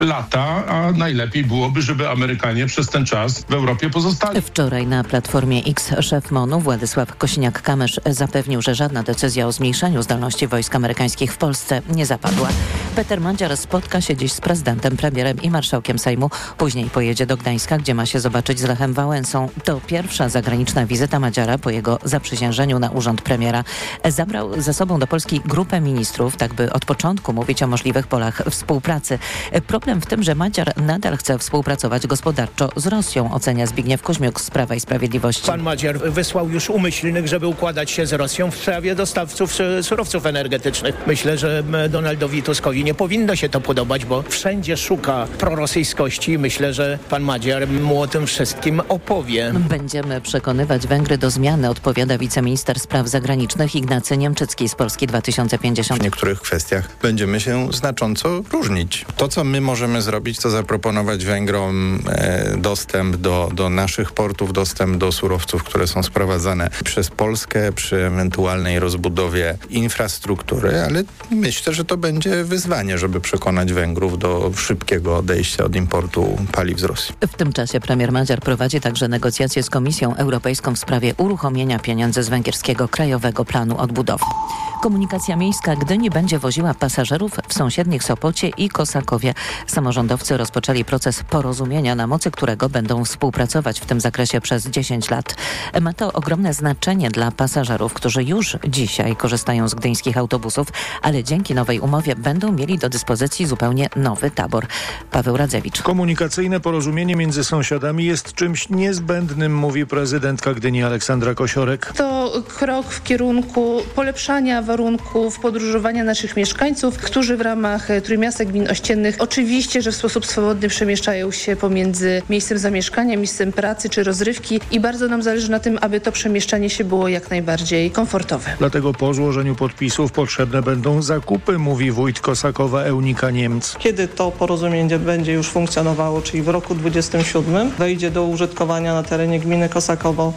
lata, a najlepiej byłoby, żeby Amerykanie przez ten czas w Europie pozostali. Wczoraj na Platformie X szef MON-u Władysław Kosiniak-Kamysz zapewnił, że żadna decyzja o zmniejszeniu zdolności wojsk amerykańskich w Polsce nie zapadła. Peter Mandziar spotka się dziś z prezydentem, premierem i marszałkiem Sejmu. Później pojedzie do Gdańska, gdzie ma się zobaczyć z Lechem Wałęsą. To pierwsza zagraniczna wizyta Mandziara po jego zaprzysiężeniu na urząd premiera. Zabrał ze sobą do Polski grupę ministrów, tak by od początku mówić o możliwych polach współpracy. Problem w tym, że Mandziar nadal chce współpracować gospodarczo z Rosją, ocenia Zbigniew Kuźmiuk z Prawa i Sprawiedliwości. Pan Mandziar wysłał już umyślnych, żeby układać się z Rosją w sprawie dostawców surowców energetycznych. Myślę, że Donaldowi Tuskowi nie powinno się to podobać, bo wszędzie szuka prorosyjskości i myślę, że pan Mandziar mu o tym wszystkim opowie. Będziemy przekonywać Węgry do zmiany, odpowiada wiceminister spraw zagranicznych Ignacy Niemczycki z Polski 2050. W niektórych kwestiach będziemy się znacząco różnić. To, co my możemy zrobić, to zaproponować Węgrom dostęp do naszych portów, dostęp do surowców, które są sprowadzane przez Polskę przy ewentualnej rozbudowie infrastruktury, ale myślę, że to będzie wyzwanie, żeby przekonać Węgrów do szybkiego odejścia od importu paliw z Rosji. W tym czasie premier Mandziar prowadzi także negocjacje z Komisją Europejską w sprawie uruchomienia pieniędzy z węgierskiego Krajowego Planu Odbudowy. Komunikacja miejska Gdyni będzie woziła pasażerów w sąsiednich Sopocie i Kosakowie. Samorządowcy rozpoczęli proces porozumienia, na mocy którego będą współpracować w tym zakresie przez 10 lat. Ma to ogromne znaczenie dla pasażerów, którzy już dzisiaj korzystają z gdyńskich autobusów, ale dzięki nowej umowie będą mieli do dyspozycji zupełnie nowy tabor. Paweł Radzewicz. Komunikacyjne porozumienie między sąsiadami jest czymś niezbędnym, mówi prezydentka Gdyni Aleksandra Kosiorek. To krok w kierunku polepszania warunków podróżowania naszych mieszkańców, którzy w ramach Trójmiasta Gmin Ościennych oczywiście, że w sposób swobodny przemieszczają się pomiędzy miejscem zamieszkania, miejscem pracy czy rozrywki i bardzo nam zależy na tym, aby to przemieszczanie się było jak najbardziej komfortowe. Dlatego po złożeniu podpisów potrzebne będą zakupy, mówi wójt Kosakowa Eunika Niemc. Kiedy to porozumienie będzie już funkcjonowało, czyli w roku 2027, wejdzie do użytkowania na terenie gminy Kosakowo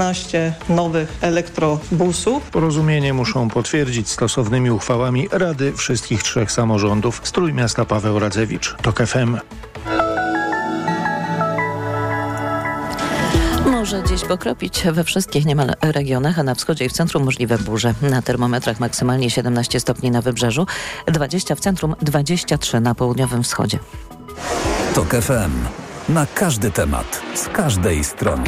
17 nowych elektrobusów. Porozumienie muszą potwierdzić stosownymi uchwałami Rady wszystkich 3 samorządów. Z Trójmiasta Paweł Radzewicz, TOK FM. Może dziś pokropić we wszystkich niemal regionach, a na wschodzie i w centrum możliwe burze. Na termometrach maksymalnie 17 stopni na wybrzeżu, 20 w centrum, 23 na południowym wschodzie. TOK FM. Na każdy temat, z każdej strony.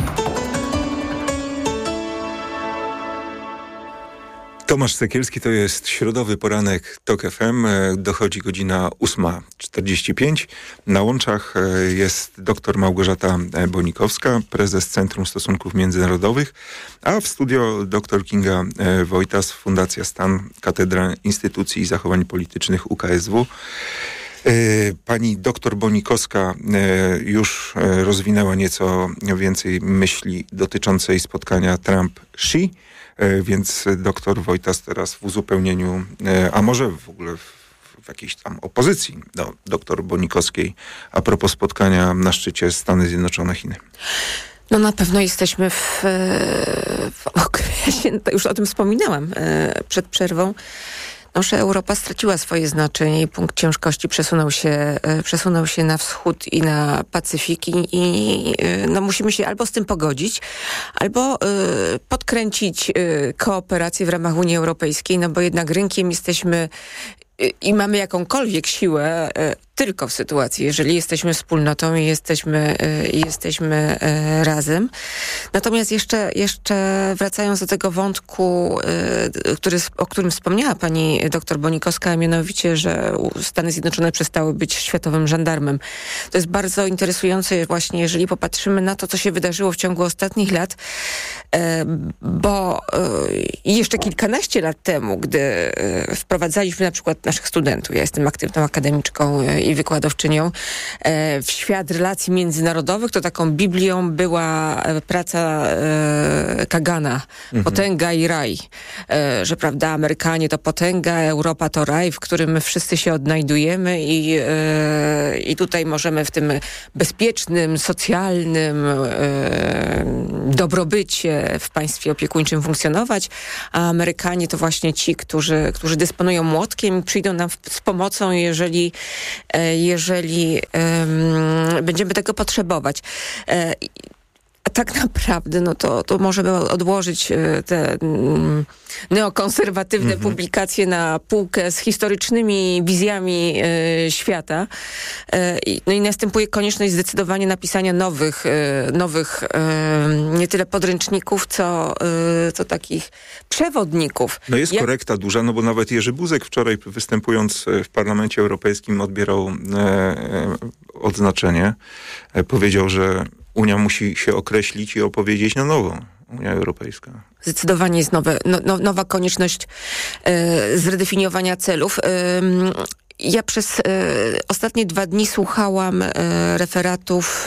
Tomasz Sekielski, to jest środowy poranek TOK FM. Dochodzi godzina 8:45. Na łączach jest dr Małgorzata Bonikowska, prezes Centrum Stosunków Międzynarodowych, a w studio dr Kinga Wojtas, Fundacja Stan, Katedra Instytucji i Zachowań Politycznych UKSW. Pani doktor Bonikowska już rozwinęła nieco więcej myśli dotyczącej spotkania Trump-Xi, więc doktor Wojtas teraz w uzupełnieniu, a może w ogóle w jakiejś tam opozycji do doktor Bonikowskiej a propos spotkania na szczycie Stany Zjednoczone-Chiny. No na pewno jesteśmy w okresie, już o tym wspominałam przed przerwą, że Europa straciła swoje znaczenie i punkt ciężkości przesunął się na wschód i na Pacyfik i musimy się albo z tym pogodzić, albo podkręcić kooperację w ramach Unii Europejskiej, bo jednak rynkiem jesteśmy i mamy jakąkolwiek siłę tylko w sytuacji, jeżeli jesteśmy wspólnotą i jesteśmy razem. Natomiast jeszcze wracając do tego wątku, o którym wspomniała pani doktor Bonikowska, a mianowicie, że Stany Zjednoczone przestały być światowym żandarmem. To jest bardzo interesujące właśnie, jeżeli popatrzymy na to, co się wydarzyło w ciągu ostatnich lat, bo jeszcze kilkanaście lat temu, gdy wprowadzaliśmy na przykład naszych studentów, ja jestem aktywną akademiczką i wykładowczynią, w świat relacji międzynarodowych, to taką Biblią była praca Kagana, Potęga i raj, że prawda, Amerykanie to potęga, Europa to raj, w którym my wszyscy się odnajdujemy i tutaj możemy w tym bezpiecznym, socjalnym dobrobycie w państwie opiekuńczym funkcjonować, a Amerykanie to właśnie ci, którzy dysponują młotkiem i przyjdą nam z pomocą, jeżeli jeżeli będziemy tego potrzebować. Tak naprawdę, no to możemy odłożyć te neokonserwatywne publikacje na półkę z historycznymi wizjami świata. No i następuje konieczność zdecydowanie napisania nowych nie tyle podręczników, co takich przewodników. No jest korekta duża, no bo nawet Jerzy Buzek wczoraj występując w Parlamencie Europejskim odbierał odznaczenie. Powiedział, że Unia musi się określić i opowiedzieć na nowo. Unia Europejska. Zdecydowanie jest nowa konieczność zredefiniowania celów. Ja przez ostatnie 2 dni słuchałam referatów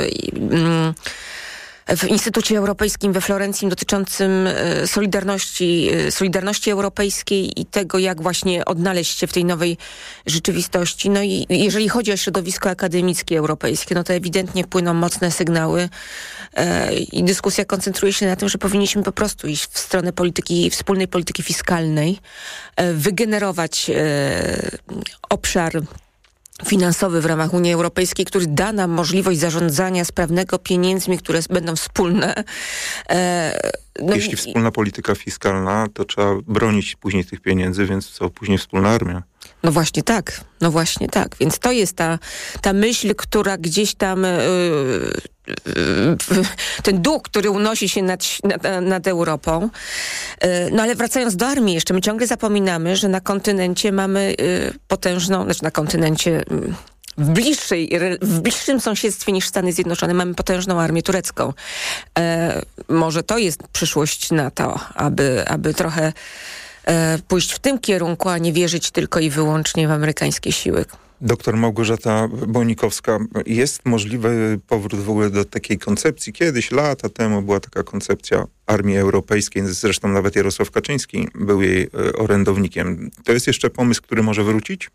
w Instytucie Europejskim we Florencji dotyczącym Solidarności Europejskiej i tego, jak właśnie odnaleźć się w tej nowej rzeczywistości. No i jeżeli chodzi o środowisko akademickie europejskie, no to ewidentnie płyną mocne sygnały i dyskusja koncentruje się na tym, że powinniśmy po prostu iść w stronę wspólnej polityki fiskalnej, wygenerować obszar finansowy w ramach Unii Europejskiej, który da nam możliwość zarządzania sprawnego pieniędzmi, które będą wspólne. Jeśli wspólna polityka fiskalna, to trzeba bronić później tych pieniędzy, więc co później wspólna armia? No właśnie tak. Więc to jest ta myśl, która gdzieś tam ten duch, który unosi się nad Europą. No ale wracając do armii jeszcze, my ciągle zapominamy, że na kontynencie mamy potężną, na kontynencie w bliższym sąsiedztwie niż Stany Zjednoczone mamy potężną armię turecką. Może to jest przyszłość NATO, aby trochę pójść w tym kierunku, a nie wierzyć tylko i wyłącznie w amerykańskie siły. Doktor Małgorzata Bonikowska, jest możliwy powrót w ogóle do takiej koncepcji? Kiedyś, lata temu była taka koncepcja armii europejskiej, zresztą nawet Jarosław Kaczyński był jej orędownikiem. To jest jeszcze pomysł, który może wrócić?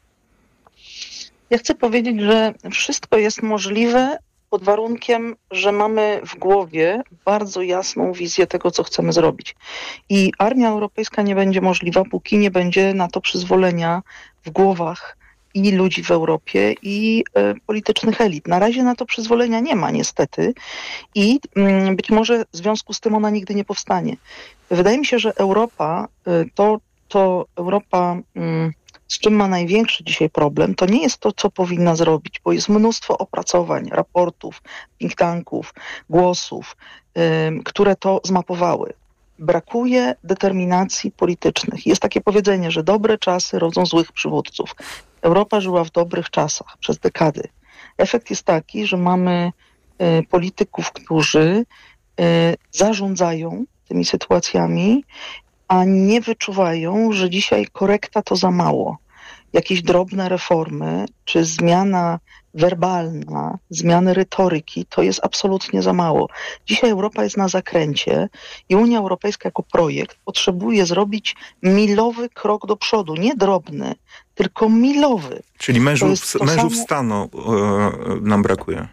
Ja chcę powiedzieć, że wszystko jest możliwe pod warunkiem, że mamy w głowie bardzo jasną wizję tego, co chcemy zrobić. I armia europejska nie będzie możliwa, póki nie będzie na to przyzwolenia w głowach i ludzi w Europie, i politycznych elit. Na razie na to przyzwolenia nie ma, niestety. I być może w związku z tym ona nigdy nie powstanie. Wydaje mi się, że Europa, to Europa, z czym ma największy dzisiaj problem, to nie jest to, co powinna zrobić, bo jest mnóstwo opracowań, raportów, think tanków, głosów, które to zmapowały. Brakuje determinacji politycznych. Jest takie powiedzenie, że dobre czasy rodzą złych przywódców. Europa żyła w dobrych czasach przez dekady. Efekt jest taki, że mamy polityków, którzy zarządzają tymi sytuacjami, a nie wyczuwają, że dzisiaj korekta to za mało. Jakieś drobne reformy, czy zmiana werbalna, zmiany retoryki, to jest absolutnie za mało. Dzisiaj Europa jest na zakręcie i Unia Europejska jako projekt potrzebuje zrobić milowy krok do przodu. Nie drobny, tylko milowy. Czyli mężów stanu nam brakuje.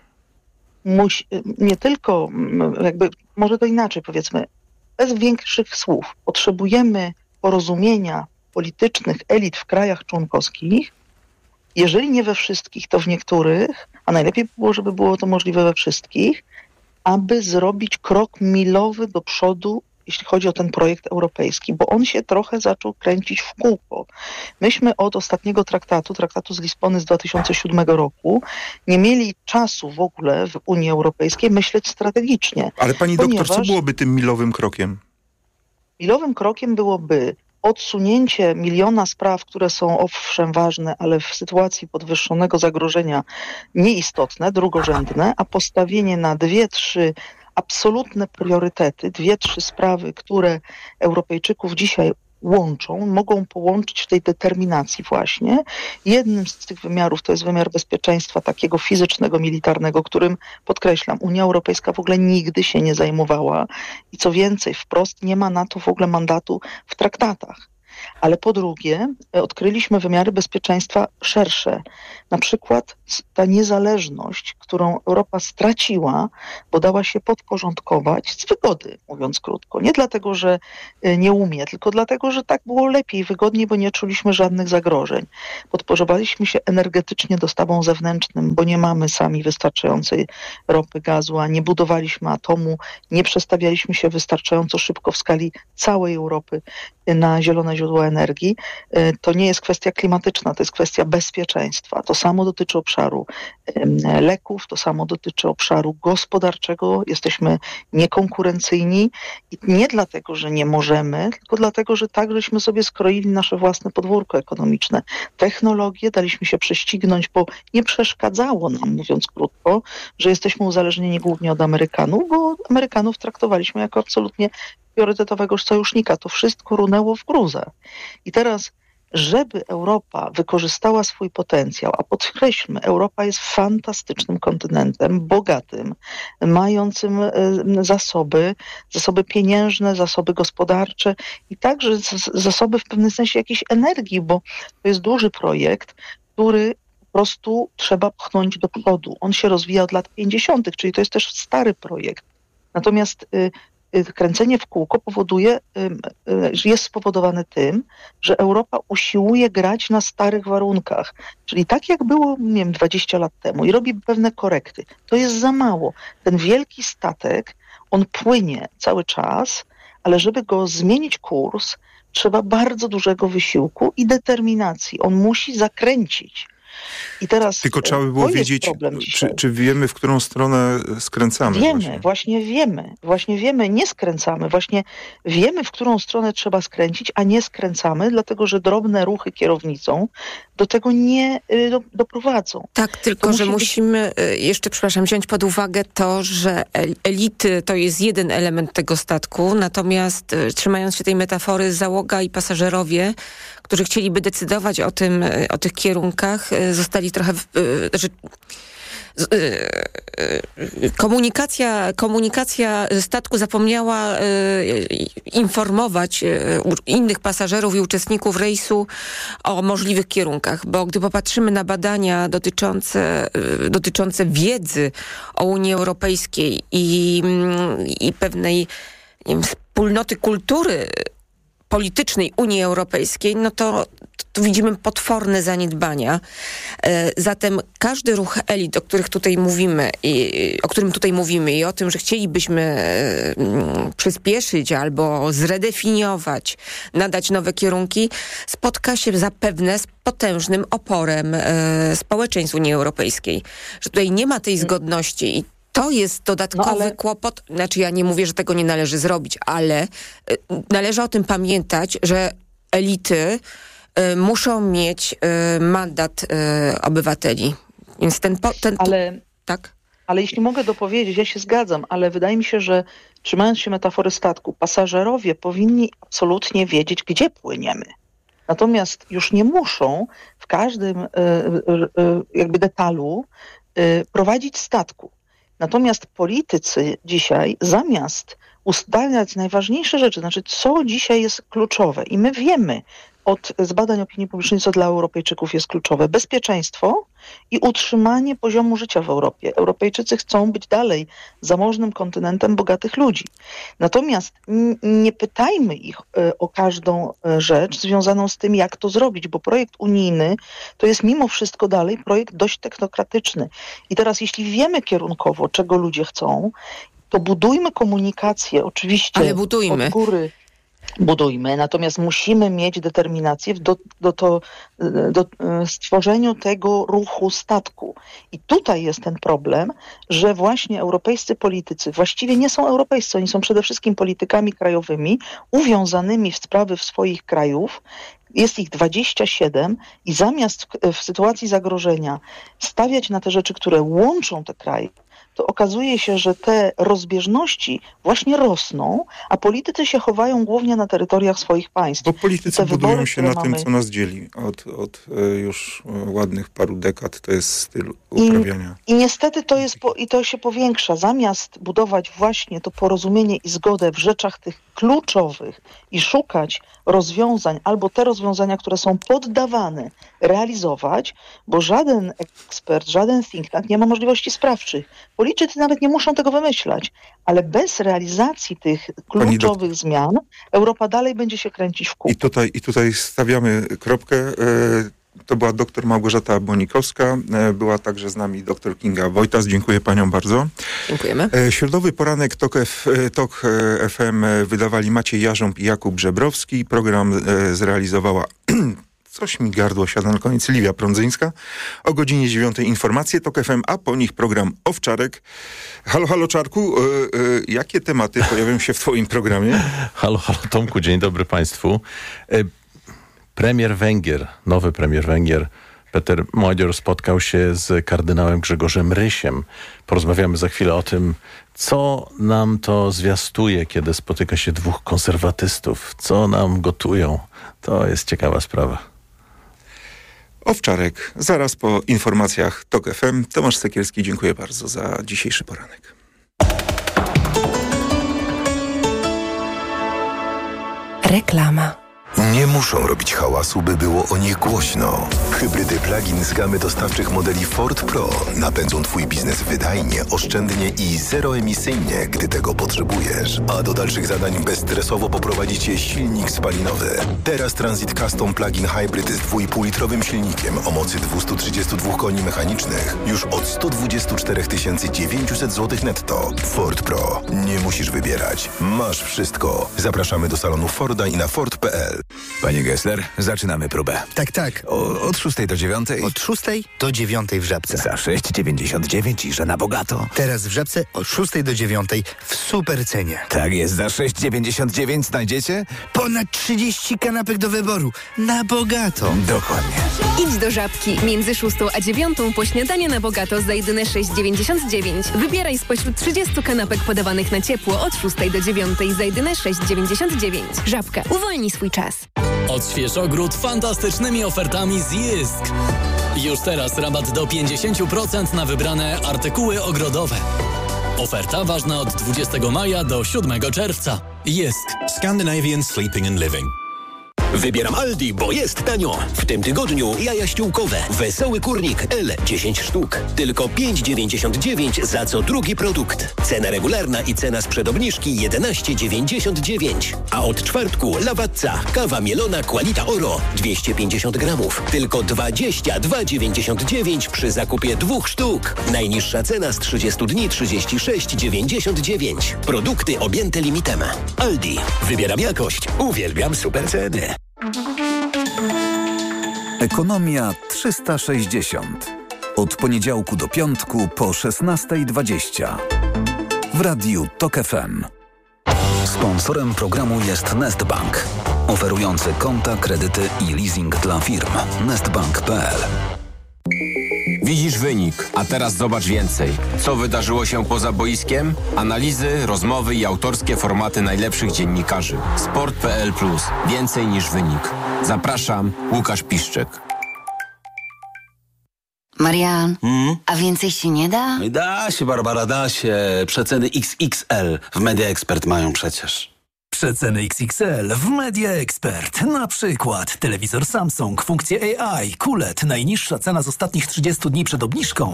Nie tylko, może to inaczej powiedzmy, bez większych słów. Potrzebujemy porozumienia politycznych elit w krajach członkowskich, jeżeli nie we wszystkich, to w niektórych, a najlepiej było, żeby było to możliwe we wszystkich, aby zrobić krok milowy do przodu, jeśli chodzi o ten projekt europejski, bo on się trochę zaczął kręcić w kółko. Myśmy od ostatniego traktatu z Lizbony z 2007 roku, nie mieli czasu w ogóle w Unii Europejskiej myśleć strategicznie. Ale pani doktor, co byłoby tym milowym krokiem? Milowym krokiem byłoby odsunięcie miliona spraw, które są owszem ważne, ale w sytuacji podwyższonego zagrożenia nieistotne, drugorzędne, a postawienie na 2-3 absolutne priorytety, 2-3 sprawy, które Europejczyków dzisiaj łączą, mogą połączyć w tej determinacji właśnie. Jednym z tych wymiarów to jest wymiar bezpieczeństwa takiego fizycznego, militarnego, którym, podkreślam, Unia Europejska w ogóle nigdy się nie zajmowała i co więcej, wprost nie ma na to w ogóle mandatu w traktatach. Ale po drugie, odkryliśmy wymiary bezpieczeństwa szersze. Na przykład ta niezależność, którą Europa straciła, bo dała się podporządkować z wygody, mówiąc krótko. Nie dlatego, że nie umie, tylko dlatego, że tak było lepiej, wygodniej, bo nie czuliśmy żadnych zagrożeń. Podporządkowaliśmy się energetycznie dostawom zewnętrznym, bo nie mamy sami wystarczającej ropy, gazu, a nie budowaliśmy atomu, nie przestawialiśmy się wystarczająco szybko w skali całej Europy na zielone źródła energii. To nie jest kwestia klimatyczna, to jest kwestia bezpieczeństwa. To samo dotyczy obszaru leków, to samo dotyczy obszaru gospodarczego. Jesteśmy niekonkurencyjni i nie dlatego, że nie możemy, tylko dlatego, że tak żeśmy sobie skroili nasze własne podwórko ekonomiczne. Technologie daliśmy się prześcignąć, bo nie przeszkadzało nam, mówiąc krótko, że jesteśmy uzależnieni głównie od Amerykanów, bo Amerykanów traktowaliśmy jako absolutnie priorytetowego sojusznika. To wszystko runęło w gruzę. I teraz, żeby Europa wykorzystała swój potencjał, a podkreślmy, Europa jest fantastycznym kontynentem, bogatym, mającym zasoby pieniężne, zasoby gospodarcze i także zasoby w pewnym sensie jakiejś energii, bo to jest duży projekt, który po prostu trzeba pchnąć do przodu. On się rozwija od lat 50., czyli to jest też stary projekt. Natomiast kręcenie w kółko jest spowodowane tym, że Europa usiłuje grać na starych warunkach. Czyli tak jak było, 20 lat temu i robi pewne korekty. To jest za mało. Ten wielki statek, on płynie cały czas, ale żeby go zmienić kurs, trzeba bardzo dużego wysiłku i determinacji. On musi zakręcić. I teraz tylko trzeba by było wiedzieć, czy wiemy, w którą stronę skręcamy. Właśnie wiemy, nie skręcamy. Właśnie wiemy, w którą stronę trzeba skręcić, a nie skręcamy, dlatego że drobne ruchy kierownicą do tego nie doprowadzą. Tak, tylko że musimy jeszcze, wziąć pod uwagę to, że elity to jest jeden element tego statku, natomiast trzymając się tej metafory, załoga i pasażerowie, którzy chcieliby decydować o tych kierunkach, zostali trochę... Komunikacja statku zapomniała informować innych pasażerów i uczestników rejsu o możliwych kierunkach, bo gdy popatrzymy na badania dotyczące wiedzy o Unii Europejskiej i pewnej, nie wiem, wspólnoty kultury politycznej Unii Europejskiej, no to tu widzimy potworne zaniedbania. Zatem każdy ruch elit, o którym tutaj mówimy i o tym, że chcielibyśmy przyspieszyć albo zredefiniować, nadać nowe kierunki, spotka się zapewne z potężnym oporem społeczeństw Unii Europejskiej. Że tutaj nie ma tej zgodności i to jest dodatkowy kłopot. Znaczy ja nie mówię, że tego nie należy zrobić, ale należy o tym pamiętać, że elity muszą mieć mandat obywateli. Więc tak? Ale jeśli mogę dopowiedzieć, ja się zgadzam, ale wydaje mi się, że trzymając się metafory statku, pasażerowie powinni absolutnie wiedzieć, gdzie płyniemy. Natomiast już nie muszą w każdym jakby detalu prowadzić statku. Natomiast politycy dzisiaj zamiast ustalać najważniejsze rzeczy, znaczy co dzisiaj jest kluczowe i my wiemy z badań opinii publicznej, co dla Europejczyków jest kluczowe. Bezpieczeństwo i utrzymanie poziomu życia w Europie. Europejczycy chcą być dalej zamożnym kontynentem bogatych ludzi. Natomiast nie pytajmy ich o każdą rzecz związaną z tym, jak to zrobić, bo projekt unijny to jest mimo wszystko dalej projekt dość technokratyczny. I teraz jeśli wiemy kierunkowo, czego ludzie chcą, to budujmy komunikację, oczywiście od góry. Budujmy, natomiast musimy mieć determinację do stworzeniu tego ruchu statku. I tutaj jest ten problem, że właśnie europejscy politycy właściwie nie są europejscy, oni są przede wszystkim politykami krajowymi, uwiązanymi w sprawy swoich krajów. Jest ich 27 i zamiast w sytuacji zagrożenia stawiać na te rzeczy, które łączą te kraje, to okazuje się, że te rozbieżności właśnie rosną, a politycy się chowają głównie na terytoriach swoich państw. Bo politycy budują się na tym, mamy... co nas dzieli. Od już ładnych paru dekad to jest styl uprawiania. I niestety to się powiększa. Zamiast budować właśnie to porozumienie i zgodę w rzeczach tych kluczowych i szukać rozwiązań, albo te rozwiązania, które są poddawane, realizować, bo żaden ekspert, żaden think tank nie ma możliwości sprawczych. Politycy nawet nie muszą tego wymyślać, ale bez realizacji tych kluczowych zmian Europa dalej będzie się kręcić w kółko. I tutaj stawiamy kropkę. To była dr Małgorzata Bonikowska, była także z nami dr Kinga Wojtas. Dziękuję paniom bardzo. Dziękujemy. Środowy poranek TOK FM wydawali Maciej Jarząb i Jakub Żebrowski. Program zrealizowała... Coś mi gardło siada na koniec. Liwia Prądzyńska. O godzinie 9 informacje TOK FM, a po nich program Owczarek. Halo Czarku, jakie tematy pojawią się w twoim programie? Halo Tomku, dzień dobry państwu. Premier Węgier, nowy premier Węgier, Peter Magyar spotkał się z kardynałem Grzegorzem Rysiem. Porozmawiamy za chwilę o tym, co nam to zwiastuje, kiedy spotyka się dwóch konserwatystów. Co nam gotują. To jest ciekawa sprawa. Owczarek, zaraz po informacjach TOK FM. Tomasz Sekielski, dziękuję bardzo za dzisiejszy poranek. Reklama. Nie muszą robić hałasu, by było o nich głośno. Hybrydy plug-in z gamy dostawczych modeli Ford Pro napędzą twój biznes wydajnie, oszczędnie i zeroemisyjnie, gdy tego potrzebujesz. A do dalszych zadań bezstresowo poprowadzi cię silnik spalinowy. Teraz Transit Custom Plug-in Hybrid z 2,5-litrowym silnikiem o mocy 232 koni mechanicznych już od 124 900 zł netto. Ford Pro. Nie musisz wybierać. Masz wszystko. Zapraszamy do salonu Forda i na Ford.pl. Panie Gessler, zaczynamy próbę. Tak. Od 6 do 9? Od 6 do 9 w Żabce. Za 6,99 i że na bogato. Teraz w Żabce od 6 do 9 w super cenie. Tak jest, za 6,99 znajdziecie? Ponad 30 kanapek do wyboru. Na bogato. Dokładnie. Idź do Żabki. Między 6 a 9 po śniadanie na bogato za jedyne 6,99. Wybieraj spośród 30 kanapek podawanych na ciepło od 6 do 9 za jedyne 6,99. Żabka. Uwolnij swój czas. Odśwież ogród fantastycznymi ofertami z Jysk. Już teraz rabat do 50% na wybrane artykuły ogrodowe. Oferta ważna od 20 maja do 7 czerwca. Jysk. Scandinavian Sleeping and Living. Wybieram Aldi, bo jest tanio. W tym tygodniu jaja ściółkowe. Wesoły kurnik L 10 sztuk. Tylko 5,99 za co drugi produkt. Cena regularna i cena sprzed obniżki 11,99. A od czwartku Lawatca. Kawa mielona Qualita Oro 250 gramów. Tylko 22,99 przy zakupie 2 sztuk. Najniższa cena z 30 dni 36,99. Produkty objęte limitem. Aldi. Wybieram jakość. Uwielbiam super ceny. Ekonomia 360. Od poniedziałku do piątku po 16:20. W radiu TOK FM. Sponsorem programu jest Nestbank, oferujący konta, kredyty i leasing dla firm. Nestbank.pl. Widzisz wynik, a teraz zobacz więcej. Co wydarzyło się poza boiskiem? Analizy, rozmowy i autorskie formaty najlepszych dziennikarzy. Sport.pl+. Więcej niż wynik. Zapraszam, Łukasz Piszczek. Marian, a więcej się nie da? Da się, Barbara, da się. Przeceny XXL w Media Expert mają przecież. Przeceny XXL w Media Expert. Na przykład telewizor Samsung, funkcje AI, QLED. Najniższa cena z ostatnich 30 dni przed obniżką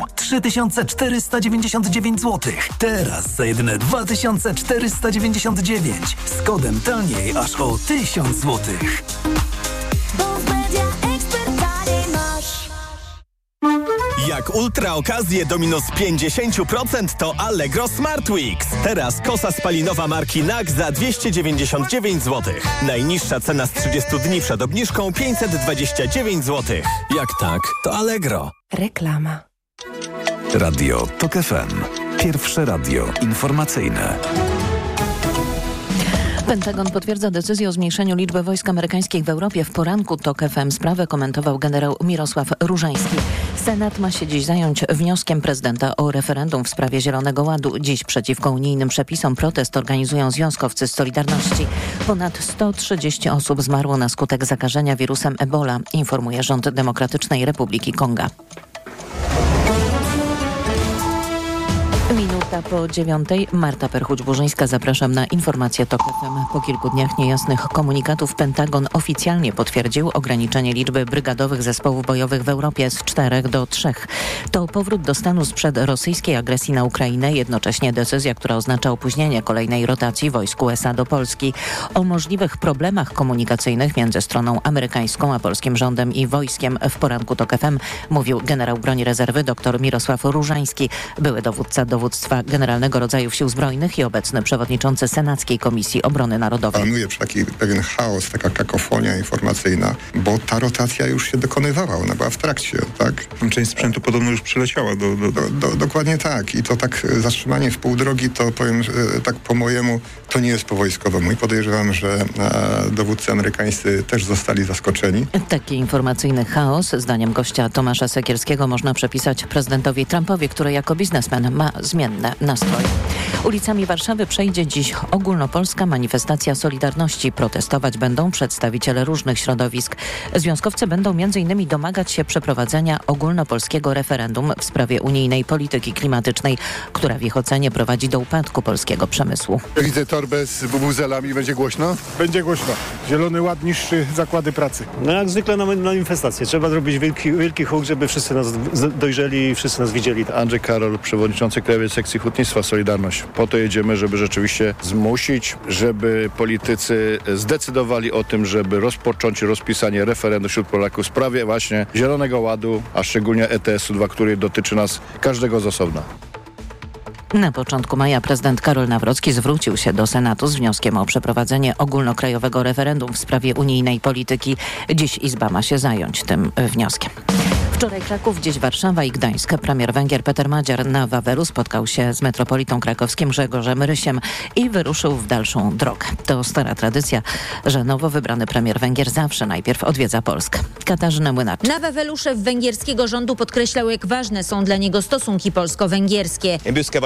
3499 zł. Teraz za jedyne 2499. Z kodem taniej aż o 1000 zł. Jak ultra okazje do minus 50% to Allegro Smart Weeks. Teraz kosa spalinowa marki NAG za 299 zł. Najniższa cena z 30 dni przed obniżką 529 zł. Jak tak, to Allegro. Reklama. Radio TOK FM. Pierwsze radio informacyjne. Pentagon potwierdza decyzję o zmniejszeniu liczby wojsk amerykańskich w Europie. W poranku TOK FM sprawę komentował generał Mirosław Różański. Senat ma się dziś zająć wnioskiem prezydenta o referendum w sprawie Zielonego Ładu. Dziś przeciwko unijnym przepisom protest organizują związkowcy z Solidarności. Ponad 130 osób zmarło na skutek zakażenia wirusem Ebola, informuje rząd Demokratycznej Republiki Konga. Minuta po 9:00. Marta Perchuć-Burzyńska, zapraszam na informację TOK FM. Po kilku dniach niejasnych komunikatów Pentagon oficjalnie potwierdził ograniczenie liczby brygadowych zespołów bojowych w Europie z 4 do 3. To powrót do stanu sprzed rosyjskiej agresji na Ukrainę, jednocześnie decyzja, która oznacza opóźnienie kolejnej rotacji wojsk USA do Polski. O możliwych problemach komunikacyjnych między stroną amerykańską a polskim rządem i wojskiem w poranku TOK FM mówił generał broni rezerwy dr Mirosław Różański, były dowódca Dowództwa Generalnego Rodzajów Sił Zbrojnych i obecny przewodniczący Senackiej Komisji Obrony Narodowej. Panuje taki pewien chaos, taka kakofonia informacyjna, bo ta rotacja już się dokonywała, ona była w trakcie, tak? Część sprzętu podobno już przyleciała Dokładnie tak. I to tak zatrzymanie w pół drogi, to powiem tak po mojemu, to nie jest po wojskowemu. I podejrzewam, że dowódcy amerykańscy też zostali zaskoczeni. Taki informacyjny chaos, zdaniem gościa Tomasza Sekielskiego, można przypisać prezydentowi Trumpowi, który jako biznesmen ma zmienne nastroje. Ulicami Warszawy przejdzie dziś ogólnopolska manifestacja Solidarności. Protestować będą przedstawiciele różnych środowisk. Związkowcy będą m.in. domagać się przeprowadzenia ogólnopolskiego referendum w sprawie unijnej polityki klimatycznej, która w ich ocenie prowadzi do upadku polskiego przemysłu. Widzę torbę z bubuzelami. Będzie głośno? Będzie głośno. Zielony Ład niszczy zakłady pracy. No jak zwykle na manifestację. Trzeba zrobić wielki huk, żeby wszyscy nas dojrzeli i wszyscy nas widzieli. Andrzej Karol, przewodniczący Krajowej Sekcji Hutnictwa Solidarność. Po to jedziemy, żeby rzeczywiście zmusić, żeby politycy zdecydowali o tym, żeby rozpocząć rozpisanie referendum wśród Polaków w sprawie właśnie Zielonego Ładu, a szczególnie ETS-u 2, który dotyczy nas każdego z osobna. Na początku maja prezydent Karol Nawrocki zwrócił się do Senatu z wnioskiem o przeprowadzenie ogólnokrajowego referendum w sprawie unijnej polityki. Dziś Izba ma się zająć tym wnioskiem. Wczoraj Kraków, dziś Warszawa i Gdańsk. Premier Węgier Peter Madziar na Wawelu spotkał się z metropolitą krakowskim Grzegorzem Rysiem i wyruszył w dalszą drogę. To stara tradycja, że nowo wybrany premier Węgier zawsze najpierw odwiedza Polskę. Katarzyna Młynarczyk. Na Wawelu szef węgierskiego rządu podkreślał, jak ważne są dla niego stosunki polsko-węgierskie.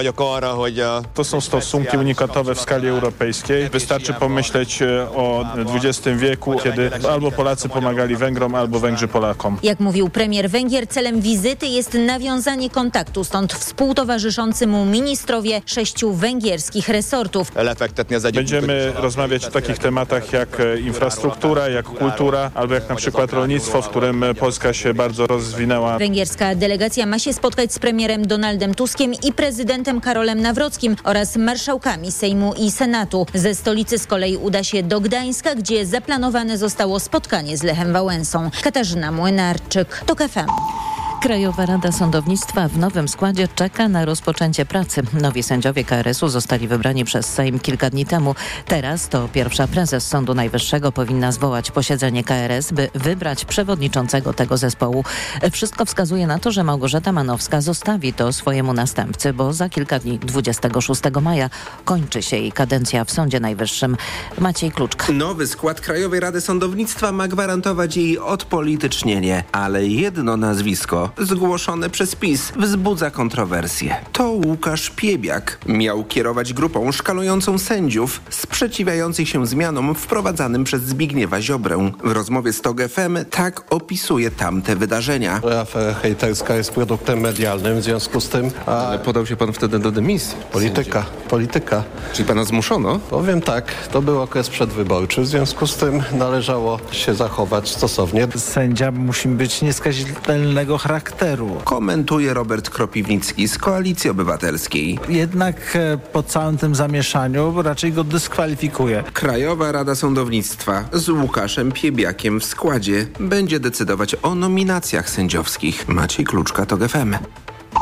To są stosunki unikatowe w skali europejskiej. Wystarczy pomyśleć o XX wieku, kiedy albo Polacy pomagali Węgrom, albo Węgrzy Polakom. Jak mówił premier Węgier, celem wizyty jest nawiązanie kontaktu, stąd współtowarzyszący mu ministrowie 6 węgierskich resortów. Będziemy rozmawiać o takich tematach jak infrastruktura, jak kultura, albo jak na przykład rolnictwo, w którym Polska się bardzo rozwinęła. Węgierska delegacja ma się spotkać z premierem Donaldem Tuskiem i prezydentem Karolem Nawrockim oraz marszałkami Sejmu i Senatu. Ze stolicy z kolei uda się do Gdańska, gdzie zaplanowane zostało spotkanie z Lechem Wałęsą. Katarzyna Młynarczyk, TOK FM. Krajowa Rada Sądownictwa w nowym składzie czeka na rozpoczęcie pracy. Nowi sędziowie KRS-u zostali wybrani przez Sejm kilka dni temu. Teraz to pierwsza prezes Sądu Najwyższego powinna zwołać posiedzenie KRS, by wybrać przewodniczącego tego zespołu. Wszystko wskazuje na to, że Małgorzata Manowska zostawi to swojemu następcy, bo za kilka dni, 26 maja, kończy się jej kadencja w Sądzie Najwyższym. Maciej Kluczka. Nowy skład Krajowej Rady Sądownictwa ma gwarantować jej odpolitycznienie, ale jedno nazwisko zgłoszone przez PiS wzbudza kontrowersje. To Łukasz Piebiak. Miał kierować grupą szkalującą sędziów sprzeciwiających się zmianom wprowadzanym przez Zbigniewa Ziobrę. W rozmowie z TOK FM tak opisuje tamte wydarzenia. Afera hejterska jest produktem medialnym, w związku z tym... Ale podał się pan wtedy do dymisji. Polityka. Czyli pana zmuszono? Powiem tak, to był okres przedwyborczy, w związku z tym należało się zachować stosownie. Sędzia musi być nieskazitelnego charakteru. Komentuje Robert Kropiwnicki z Koalicji Obywatelskiej. Jednak po całym tym zamieszaniu raczej go dyskwalifikuje. Krajowa Rada Sądownictwa z Łukaszem Piebiakiem w składzie będzie decydować o nominacjach sędziowskich. Maciej Kluczka, TOK FM.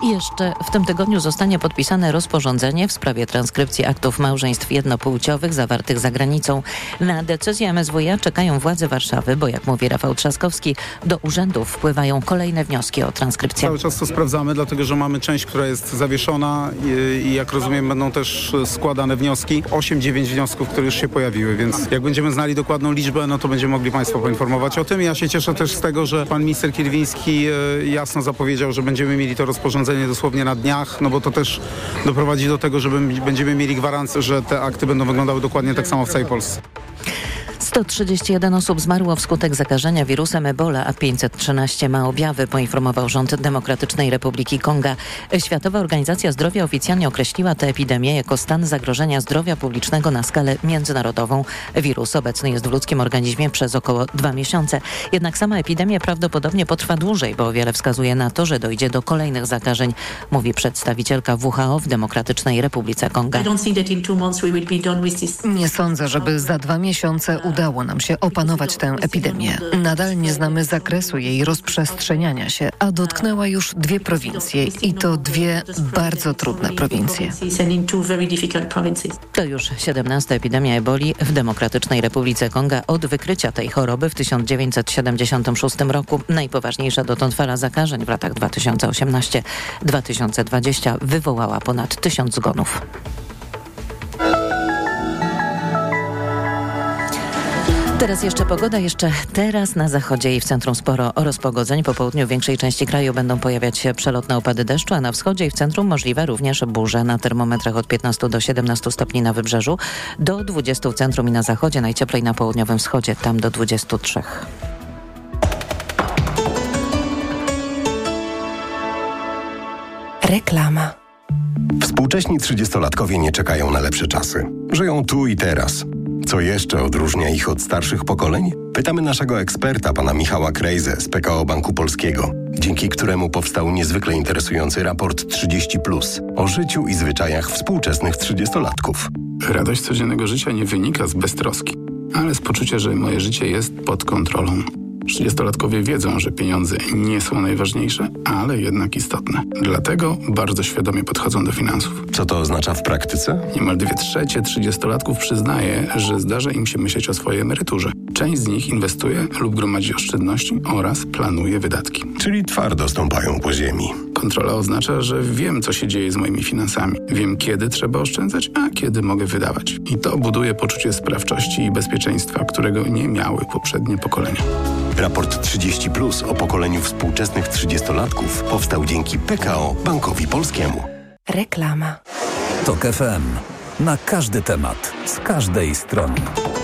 I jeszcze w tym tygodniu zostanie podpisane rozporządzenie w sprawie transkrypcji aktów małżeństw jednopłciowych zawartych za granicą. Na decyzję MSWiA czekają władze Warszawy, bo jak mówi Rafał Trzaskowski, do urzędów wpływają kolejne wnioski o transkrypcję. Cały czas to sprawdzamy, dlatego że mamy część, która jest zawieszona i jak rozumiem będą też składane wnioski. 8-9 wniosków, które już się pojawiły, więc jak będziemy znali dokładną liczbę, no to będziemy mogli Państwa poinformować o tym. Ja się cieszę też z tego, że pan minister Kierwiński jasno zapowiedział, że będziemy mieli to rozporządzenie dosłownie na dniach, no bo to też doprowadzi do tego, że będziemy mieli gwarancję, że te akty będą wyglądały dokładnie tak samo w całej Polsce. 131 osób zmarło wskutek zakażenia wirusem Ebola, a 513 ma objawy, poinformował rząd Demokratycznej Republiki Konga. Światowa Organizacja Zdrowia oficjalnie określiła tę epidemię jako stan zagrożenia zdrowia publicznego na skalę międzynarodową. Wirus obecny jest w ludzkim organizmie przez około 2 miesiące. Jednak sama epidemia prawdopodobnie potrwa dłużej, bo wiele wskazuje na to, że dojdzie do kolejnych zakażeń, mówi przedstawicielka WHO w Demokratycznej Republice Konga. Nie sądzę, żeby za 2 miesiące udało nam się opanować tę epidemię. Nadal nie znamy zakresu jej rozprzestrzeniania się, a dotknęła już 2 prowincje i to 2 bardzo trudne prowincje. To już 17. epidemia eboli w Demokratycznej Republice Konga od wykrycia tej choroby w 1976 roku. Najpoważniejsza dotąd fala zakażeń w latach 2018-2020 wywołała ponad 1000 zgonów. Teraz jeszcze pogoda. Jeszcze teraz na zachodzie i w centrum sporo rozpogodzeń. Po południu w większej części kraju będą pojawiać się przelotne opady deszczu, a na wschodzie i w centrum możliwe również burze. Na termometrach od 15 do 17 stopni na wybrzeżu, do 20 w centrum i na zachodzie, najcieplej na południowym wschodzie, tam do 23. Reklama. Współcześni 30-latkowie nie czekają na lepsze czasy. Żyją tu i teraz. Co jeszcze odróżnia ich od starszych pokoleń? Pytamy naszego eksperta, pana Michała Krejzę z PKO Banku Polskiego, dzięki któremu powstał niezwykle interesujący raport 30+, o życiu i zwyczajach współczesnych 30-latków. Radość codziennego życia nie wynika z beztroski, ale z poczucia, że moje życie jest pod kontrolą. 30-latkowie wiedzą, że pieniądze nie są najważniejsze, ale jednak istotne. Dlatego bardzo świadomie podchodzą do finansów. Co to oznacza w praktyce? Niemal 2/3 30-latków przyznaje, że zdarza im się myśleć o swojej emeryturze. Część z nich inwestuje lub gromadzi oszczędności oraz planuje wydatki. Czyli twardo stąpają po ziemi. Kontrola oznacza, że wiem, co się dzieje z moimi finansami. Wiem, kiedy trzeba oszczędzać, a kiedy mogę wydawać. I to buduje poczucie sprawczości i bezpieczeństwa, którego nie miały poprzednie pokolenia. Raport 30+ o pokoleniu współczesnych 30-latków powstał dzięki PKO Bankowi Polskiemu. Reklama. TOK FM. Na każdy temat, z każdej strony.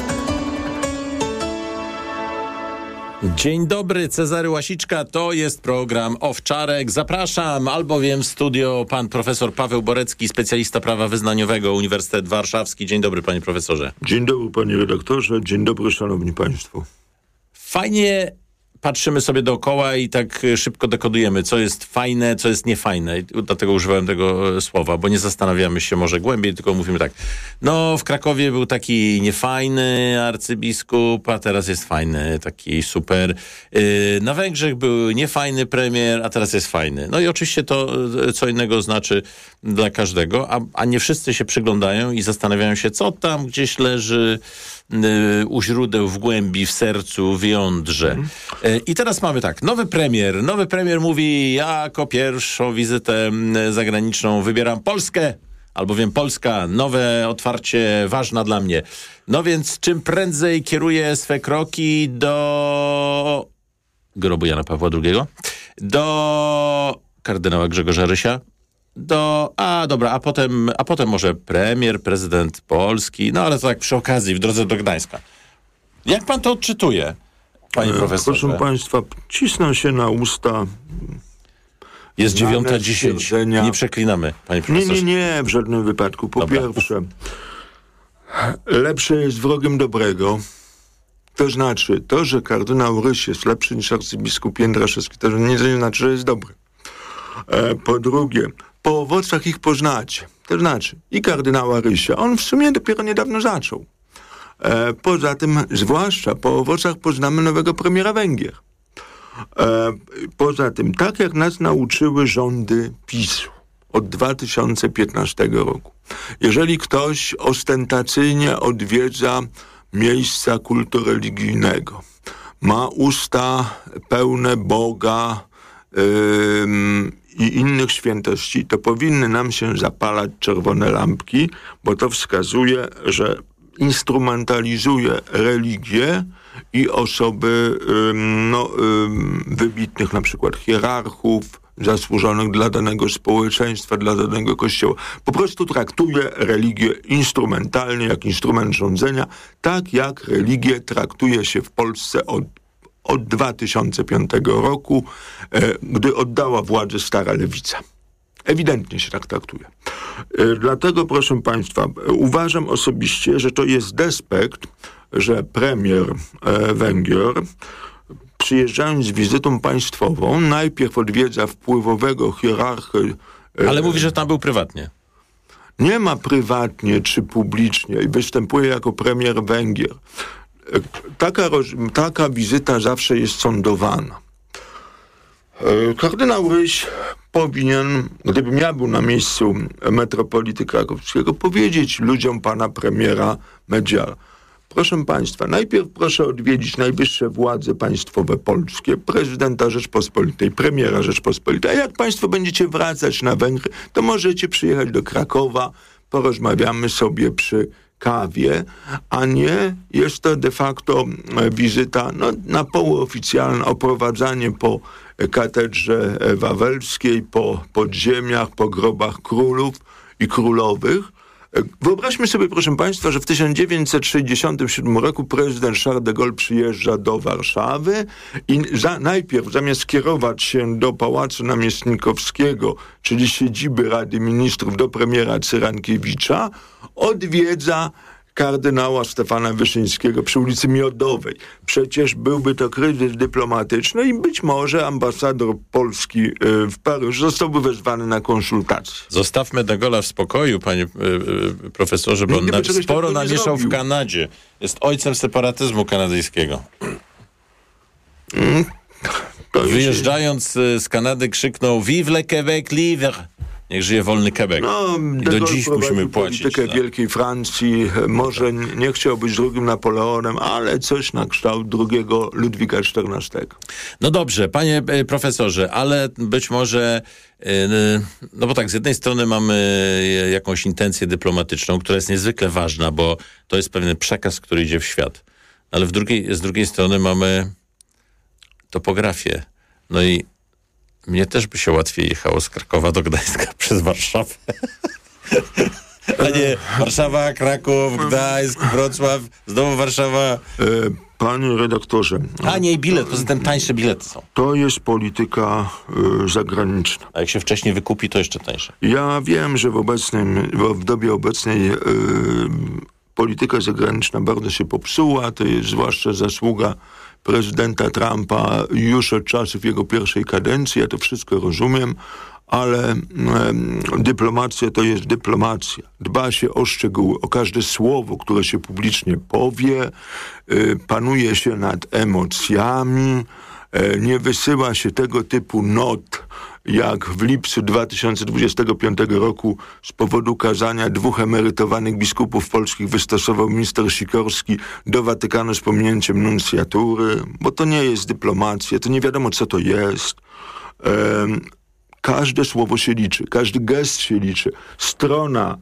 Dzień dobry, Cezary Łasiczka, to jest program Owczarek. Zapraszam, albowiem w studio pan profesor Paweł Borecki, specjalista prawa wyznaniowego, Uniwersytet Warszawski. Dzień dobry, panie profesorze. Dzień dobry, panie redaktorze, dzień dobry, szanowni państwo. Fajnie patrzymy sobie dookoła i tak szybko dekodujemy, co jest fajne, co jest niefajne. I dlatego używałem tego słowa, bo nie zastanawiamy się może głębiej, tylko mówimy tak. No, w Krakowie był taki niefajny arcybiskup, a teraz jest fajny, taki super. Na Węgrzech był niefajny premier, a teraz jest fajny. No i oczywiście to co innego znaczy dla każdego, a nie wszyscy się przyglądają i zastanawiają się, co tam gdzieś leży u źródeł, w głębi, w sercu, w jądrze. I teraz mamy tak, nowy premier mówi, ja jako pierwszą wizytę zagraniczną wybieram Polskę, albowiem Polska, nowe otwarcie, ważna dla mnie. No więc czym prędzej kieruję swe kroki do grobu Jana Pawła II, do kardynała Grzegorza Rysia, a potem może premier, prezydent Polski, no ale to tak przy okazji, w drodze do Gdańska. Jak pan to odczytuje, panie profesorze? Proszę państwa, cisną się na usta. Jest 9:10. Nie przeklinamy, panie profesorze. Nie, w żadnym wypadku. Po pierwsze, lepsze jest wrogiem dobrego. To znaczy, to, że kardynał Ryś jest lepszy niż arcybiskup Jędraszewski, to nie znaczy, że jest dobry. Po drugie, po owocach ich poznacie. To znaczy, i kardynała Rysia, on w sumie dopiero niedawno zaczął. Poza tym, zwłaszcza po owocach poznamy nowego premiera Węgier. Poza tym, tak jak nas nauczyły rządy PiS-u od 2015 roku, jeżeli ktoś ostentacyjnie odwiedza miejsca kultu religijnego, ma usta pełne Boga i innych świętości, to powinny nam się zapalać czerwone lampki, bo to wskazuje, że instrumentalizuje religię i osoby wybitnych, na przykład hierarchów, zasłużonych dla danego społeczeństwa, dla danego kościoła. Po prostu traktuje religię instrumentalnie, jak instrument rządzenia, tak jak religię traktuje się w Polsce od 2005 roku, gdy oddała władzę stara lewica. Ewidentnie się tak traktuje. Dlatego, proszę Państwa, uważam osobiście, że to jest despekt, że premier Węgier, przyjeżdżając z wizytą państwową, najpierw odwiedza wpływowego hierarchę. Ale mówi, że tam był prywatnie. Nie ma prywatnie czy publicznie i występuje jako premier Węgier. Taka wizyta zawsze jest sądowana. Kardynał Ryś powinien, gdybym ja był na miejscu metropolity krakowskiego, powiedzieć ludziom pana premiera Medziara: proszę Państwa, najpierw proszę odwiedzić najwyższe władze państwowe polskie, prezydenta Rzeczpospolitej, premiera Rzeczpospolitej. A jak Państwo będziecie wracać na Węgry, to możecie przyjechać do Krakowa, porozmawiamy sobie przy kawie, a nie jest to de facto wizyta na półoficjalna, oprowadzanie po katedrze wawelskiej, po podziemiach, po grobach królów i królowych. Wyobraźmy sobie, proszę Państwa, że w 1967 roku prezydent Charles de Gaulle przyjeżdża do Warszawy i najpierw zamiast kierować się do Pałacu Namiestnikowskiego, czyli siedziby Rady Ministrów, do premiera Cyrankiewicza, odwiedza kardynała Stefana Wyszyńskiego przy ulicy Miodowej. Przecież byłby to kryzys dyplomatyczny i być może ambasador Polski w Paryżu zostałby wezwany na konsultacje. Zostawmy de Gaulle'a w spokoju, panie profesorze, bo on sporo namieszał w Kanadzie. Jest ojcem separatyzmu kanadyjskiego. Wyjeżdżając z Kanady krzyknął "Vive le Québec libre!" Niech żyje wolny Quebec. I do dziś musimy płacić. Politykę Wielkiej Francji, może nie chciał być drugim Napoleonem, ale coś na kształt drugiego Ludwika XIV. No dobrze, panie profesorze, ale być może, no bo tak, z jednej strony mamy jakąś intencję dyplomatyczną, która jest niezwykle ważna, bo to jest pewien przekaz, który idzie w świat. Ale z drugiej strony mamy topografię. No i mnie też by się łatwiej jechało z Krakowa do Gdańska przez Warszawę. A nie Warszawa, Kraków, Gdańsk, Wrocław, znowu Warszawa. Panie redaktorze. A nie, i bilet, poza tym tańsze bilety są. To jest polityka zagraniczna. A jak się wcześniej wykupi, to jeszcze tańsze. Ja wiem, że w dobie obecnej polityka zagraniczna bardzo się popsuła. To jest zwłaszcza zasługa prezydenta Trumpa już od czasów jego pierwszej kadencji. Ja to wszystko rozumiem, ale dyplomacja to jest dyplomacja. Dba się o szczegóły, o każde słowo, które się publicznie powie, panuje się nad emocjami, nie wysyła się tego typu not, jak w lipcu 2025 roku z powodu kazania 2 emerytowanych biskupów polskich wystosował minister Sikorski do Watykanu z pominięciem nuncjatury, bo to nie jest dyplomacja, to nie wiadomo, co to jest. Każde słowo się liczy, każdy gest się liczy. Strona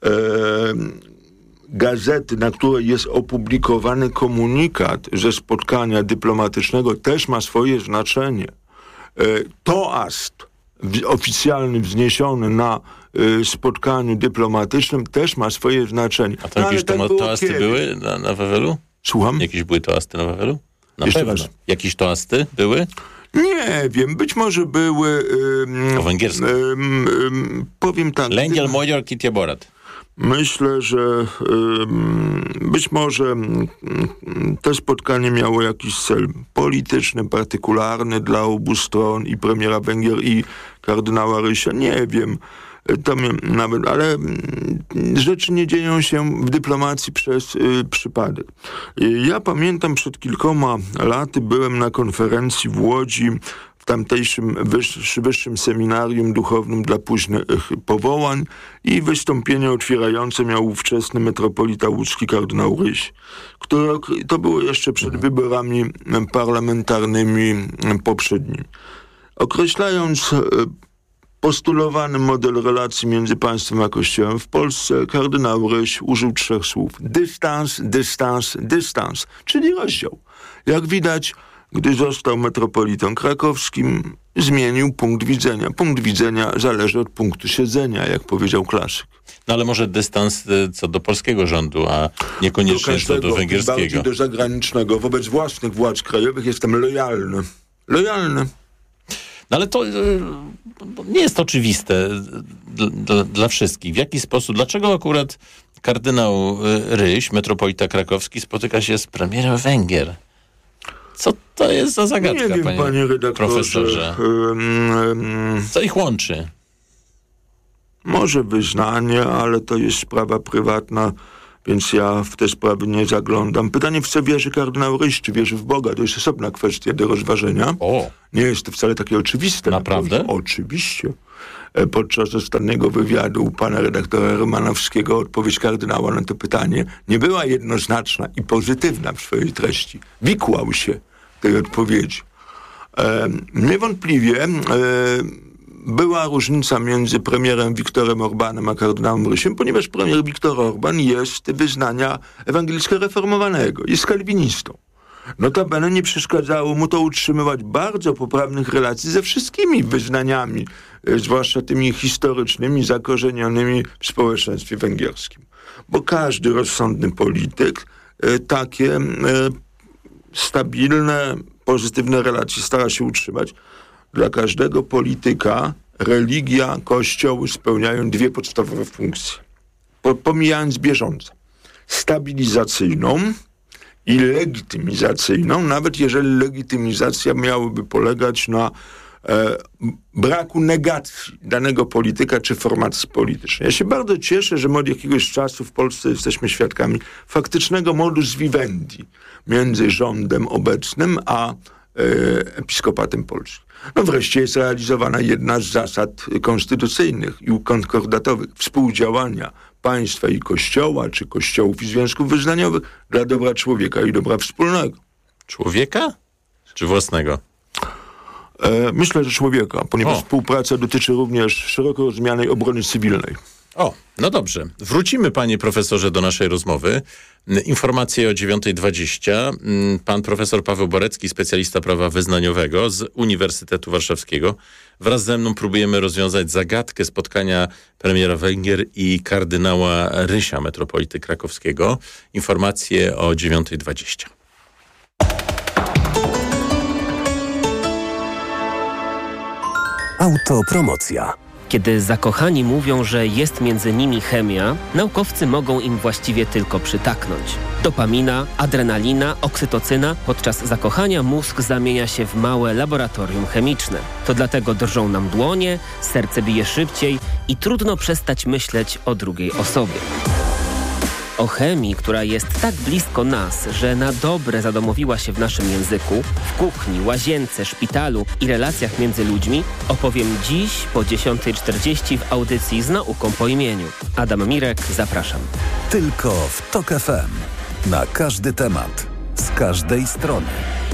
gazety, na której jest opublikowany komunikat ze spotkania dyplomatycznego, też ma swoje znaczenie. Toast oficjalny wzniesiony na spotkaniu dyplomatycznym też ma swoje znaczenie. A tam jakieś toasty były na Wawelu? Słucham? Jakieś były toasty na Wawelu? Na Jeszcze pewno. raz. Jakieś toasty były? Nie wiem, być może były... Po węgiersku. Powiem tak... Lengyel Magyar Kitieborat. Myślę, że być może to spotkanie miało jakiś cel polityczny, partykularny dla obu stron, i premiera Węgier, i kardynała Rysia. Nie wiem. To mnie nawet, ale rzeczy nie dzieją się w dyplomacji przez przypadek. Ja pamiętam, przed kilkoma laty byłem na konferencji w Łodzi, w tamtejszym wyższym seminarium duchownym dla późnych powołań i wystąpienie otwierające miał ówczesny metropolita łódzki kardynał Ryś, to było jeszcze przed wyborami parlamentarnymi poprzednimi. Określając postulowany model relacji między państwem a Kościołem w Polsce, kardynał Ryś użył 3 słów. Dystans, dystans, dystans, czyli rozdział. Jak widać, gdy został metropolitą krakowskim, zmienił punkt widzenia. Punkt widzenia zależy od punktu siedzenia, jak powiedział klasyk. No ale może dystans co do polskiego rządu, a niekoniecznie co do węgierskiego. Bardziej do zagranicznego. Wobec własnych władz krajowych jestem lojalny. Lojalny. No ale to nie jest oczywiste dla wszystkich. W jaki sposób, dlaczego akurat kardynał Ryś, metropolita krakowski, spotyka się z premierem Węgier? Co to jest za zagadka, nie wiem, panie redaktorze, profesorze? Co ich łączy? Może wyznanie, ale to jest sprawa prywatna, więc ja w te sprawy nie zaglądam. Pytanie, w co wierzy kardynał Ryś, czy wierzy w Boga? To jest osobna kwestia do rozważenia. Nie jest to wcale takie oczywiste. Naprawdę? Oczywiście. Podczas ostatniego wywiadu u pana redaktora Romanowskiego odpowiedź kardynała na to pytanie nie była jednoznaczna i pozytywna w swojej treści. Wikłał się tej odpowiedzi. Niewątpliwie była różnica między premierem Viktorem Orbanem a kardynałem Rysiem, ponieważ premier Viktor Orban jest wyznania ewangelicko-reformowanego, jest kalwinistą. Notabene nie przeszkadzało mu to utrzymywać bardzo poprawnych relacji ze wszystkimi wyznaniami, zwłaszcza tymi historycznymi, zakorzenionymi w społeczeństwie węgierskim. Bo każdy rozsądny polityk takie stabilne, pozytywne relacje stara się utrzymać. Dla każdego polityka religia, kościoły spełniają 2 podstawowe funkcje. Pomijając bieżące. Stabilizacyjną i legitymizacyjną, nawet jeżeli legitymizacja miałaby polegać na braku negacji danego polityka czy formacji politycznej. Ja się bardzo cieszę, że my od jakiegoś czasu w Polsce jesteśmy świadkami faktycznego modus vivendi między rządem obecnym a episkopatem polskim. No wreszcie jest realizowana jedna z zasad konstytucyjnych i konkordatowych współdziałania państwa i kościoła, czy kościołów i związków wyznaniowych dla dobra człowieka i dobra wspólnego. Człowieka? Czy własnego? Myślę, że człowieka, ponieważ współpraca dotyczy również szeroko rozumianej obrony cywilnej. No dobrze. Wrócimy, panie profesorze, do naszej rozmowy. Informacje o 9:20. Pan profesor Paweł Borecki, specjalista prawa wyznaniowego z Uniwersytetu Warszawskiego. Wraz ze mną próbujemy rozwiązać zagadkę spotkania premiera Węgier i kardynała Rysia, metropolity krakowskiego. Informacje o 9:20. Autopromocja. Kiedy zakochani mówią, że jest między nimi chemia, naukowcy mogą im właściwie tylko przytaknąć. Dopamina, adrenalina, oksytocyna. Podczas zakochania mózg zamienia się w małe laboratorium chemiczne. To dlatego drżą nam dłonie, serce bije szybciej i trudno przestać myśleć o drugiej osobie. O chemii, która jest tak blisko nas, że na dobre zadomowiła się w naszym języku, w kuchni, łazience, szpitalu i relacjach między ludźmi, opowiem dziś po 10:40 w audycji z nauką po imieniu. Adam Mirek, zapraszam. Tylko w TOK FM. Na każdy temat. Z każdej strony.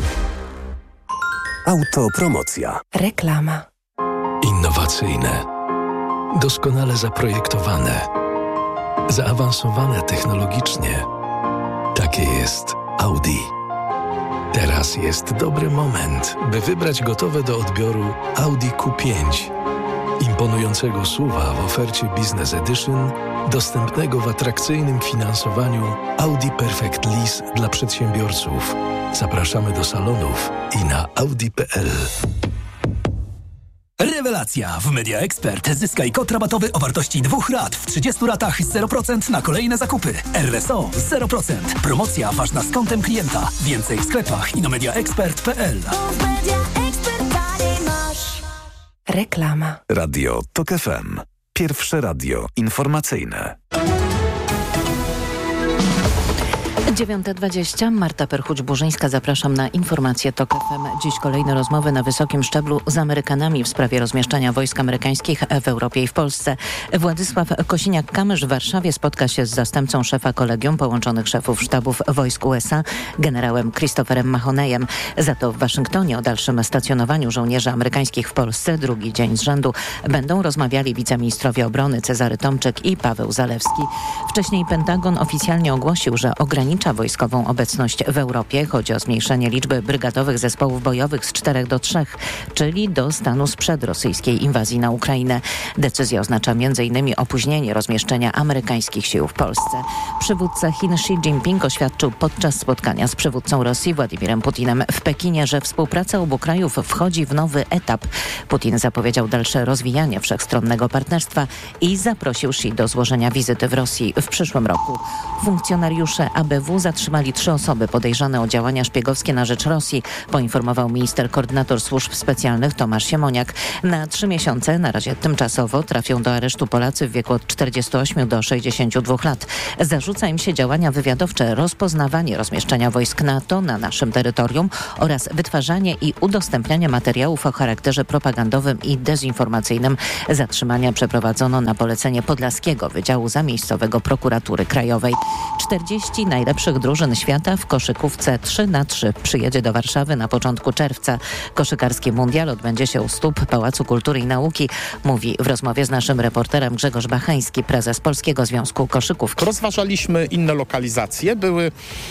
Autopromocja. Reklama. Innowacyjne. Doskonale zaprojektowane. Zaawansowane technologicznie. Takie jest Audi. Teraz jest dobry moment, by wybrać gotowe do odbioru Audi Q5. Imponującego SUV-a w ofercie Business Edition, dostępnego w atrakcyjnym finansowaniu Audi Perfect Lease dla przedsiębiorców. Zapraszamy do salonów i na audi.pl. Rewelacja! W Media Expert zyskaj kod rabatowy o wartości 2 rat w 30 ratach 0% na kolejne zakupy. RSO 0%. Promocja ważna z kontem klienta. Więcej w sklepach i na mediaexpert.pl. Reklama. Radio TOK FM. Pierwsze radio informacyjne. 9:20. Marta Perchuć-Burzyńska, zapraszam na informacje TOK FM. Dziś kolejne rozmowy na wysokim szczeblu z Amerykanami w sprawie rozmieszczania wojsk amerykańskich w Europie i w Polsce. Władysław Kosiniak-Kamysz w Warszawie spotka się z zastępcą szefa Kolegium Połączonych Szefów Sztabów Wojsk USA, generałem Christopherem Mahoneyem. Za to w Waszyngtonie o dalszym stacjonowaniu żołnierzy amerykańskich w Polsce drugi dzień z rzędu będą rozmawiali wiceministrowie obrony Cezary Tomczyk i Paweł Zalewski. Wcześniej Pentagon oficjalnie ogłosił, że ogranicza wojskową obecność w Europie. Chodzi o zmniejszenie liczby brygadowych zespołów bojowych z 4 do 3, czyli do stanu sprzed rosyjskiej inwazji na Ukrainę. Decyzja oznacza m.in. opóźnienie rozmieszczenia amerykańskich sił w Polsce. Przywódca Chin Xi Jinping oświadczył podczas spotkania z przywódcą Rosji Władimirem Putinem w Pekinie, że współpraca obu krajów wchodzi w nowy etap. Putin zapowiedział dalsze rozwijanie wszechstronnego partnerstwa i zaprosił Xi do złożenia wizyty w Rosji w przyszłym roku. Funkcjonariusze ABW zatrzymali 3 osoby podejrzane o działania szpiegowskie na rzecz Rosji, poinformował minister koordynator służb specjalnych Tomasz Siemoniak. Na 3 miesiące, na razie tymczasowo, trafią do aresztu Polacy w wieku od 48 do 62 lat. Zarzuca im się działania wywiadowcze, rozpoznawanie rozmieszczenia wojsk NATO na naszym terytorium oraz wytwarzanie i udostępnianie materiałów o charakterze propagandowym i dezinformacyjnym. Zatrzymania przeprowadzono na polecenie Podlaskiego Wydziału Zamiejscowego Prokuratury Krajowej. 40 najlepszych drużyn świata w koszykówce 3x3 przyjedzie do Warszawy na początku czerwca. Koszykarski mundial odbędzie się u stóp Pałacu Kultury i Nauki, mówi w rozmowie z naszym reporterem Grzegorz Bachański, prezes Polskiego Związku Koszykówki. Rozważaliśmy inne lokalizacje. Były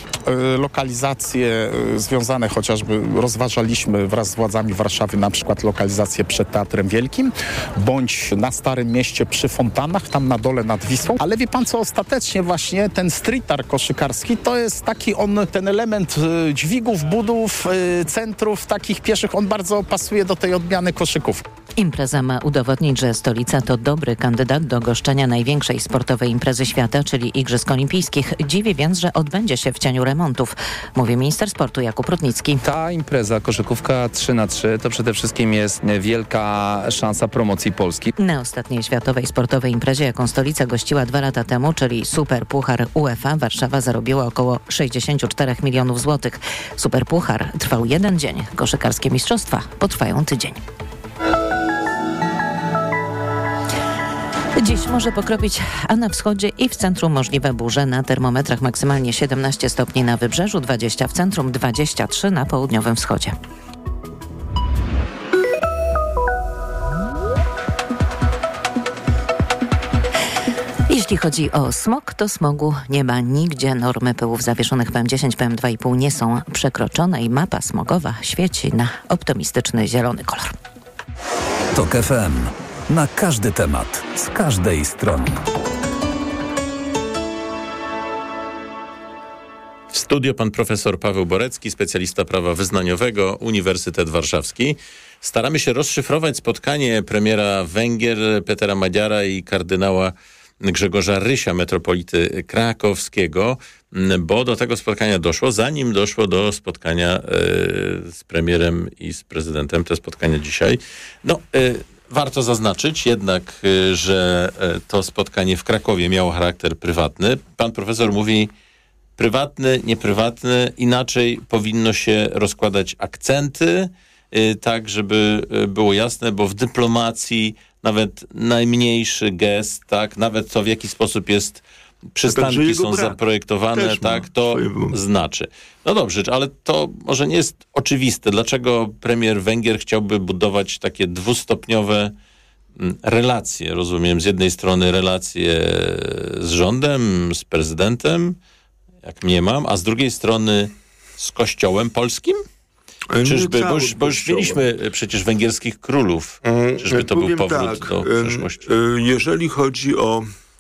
lokalizacje związane chociażby, rozważaliśmy wraz z władzami Warszawy na przykład lokalizację przed Teatrem Wielkim, bądź na Starym Mieście przy fontannach, tam na dole nad Wisłą. Ale wie pan co, ostatecznie właśnie ten streetar koszykarski to jest taki ten element dźwigów, budów, centrów takich pieszych, on bardzo pasuje do tej odmiany koszykówki. Impreza ma udowodnić, że stolica to dobry kandydat do goszczenia największej sportowej imprezy świata, czyli Igrzysk Olimpijskich. Dziwi więc, że odbędzie się w cieniu remontów, mówi minister sportu Jakub Rutnicki. Ta impreza koszykówka 3x3 to przede wszystkim jest wielka szansa promocji Polski. Na ostatniej światowej sportowej imprezie, jaką stolica gościła 2 lata temu, czyli Superpuchar UEFA, Warszawa zarobiła około 64 milionów złotych. Superpuchar trwał 1 dzień. Koszykarskie mistrzostwa potrwają tydzień. Dziś może pokropić, a na wschodzie i w centrum możliwe burze. Na termometrach maksymalnie 17 stopni na wybrzeżu, 20 w centrum, 23 na południowym wschodzie. Jeśli chodzi o smog, to smogu nie ma nigdzie. Normy pyłów zawieszonych PM10, PM2,5 nie są przekroczone i mapa smogowa świeci na optymistyczny zielony kolor. TOK FM. Na każdy temat, z każdej strony. W studio pan profesor Paweł Borecki, specjalista prawa wyznaniowego, Uniwersytet Warszawski. Staramy się rozszyfrować spotkanie premiera Węgier Petera Magyara i kardynała Grzegorza Rysia, metropolity krakowskiego, bo do tego spotkania doszło, zanim doszło do spotkania z premierem i z prezydentem, te spotkania dzisiaj. Warto zaznaczyć jednak, że to spotkanie w Krakowie miało charakter prywatny. Pan profesor mówi prywatny, nieprywatny, inaczej powinno się rozkładać akcenty, tak żeby było jasne, bo w dyplomacji nawet najmniejszy gest, tak, nawet to w jaki sposób jest przystanki są zaprojektowane, tak, to znaczy. No dobrze, ale to może nie jest oczywiste. Dlaczego premier Węgier chciałby budować takie dwustopniowe relacje? Rozumiem, z jednej strony relacje z rządem, z prezydentem, jak mniemam, a z drugiej strony z Kościołem polskim? Czyżby, bo już mieliśmy przecież węgierskich królów. Czyżby to był powrót do przeszłości? Jeżeli chodzi o...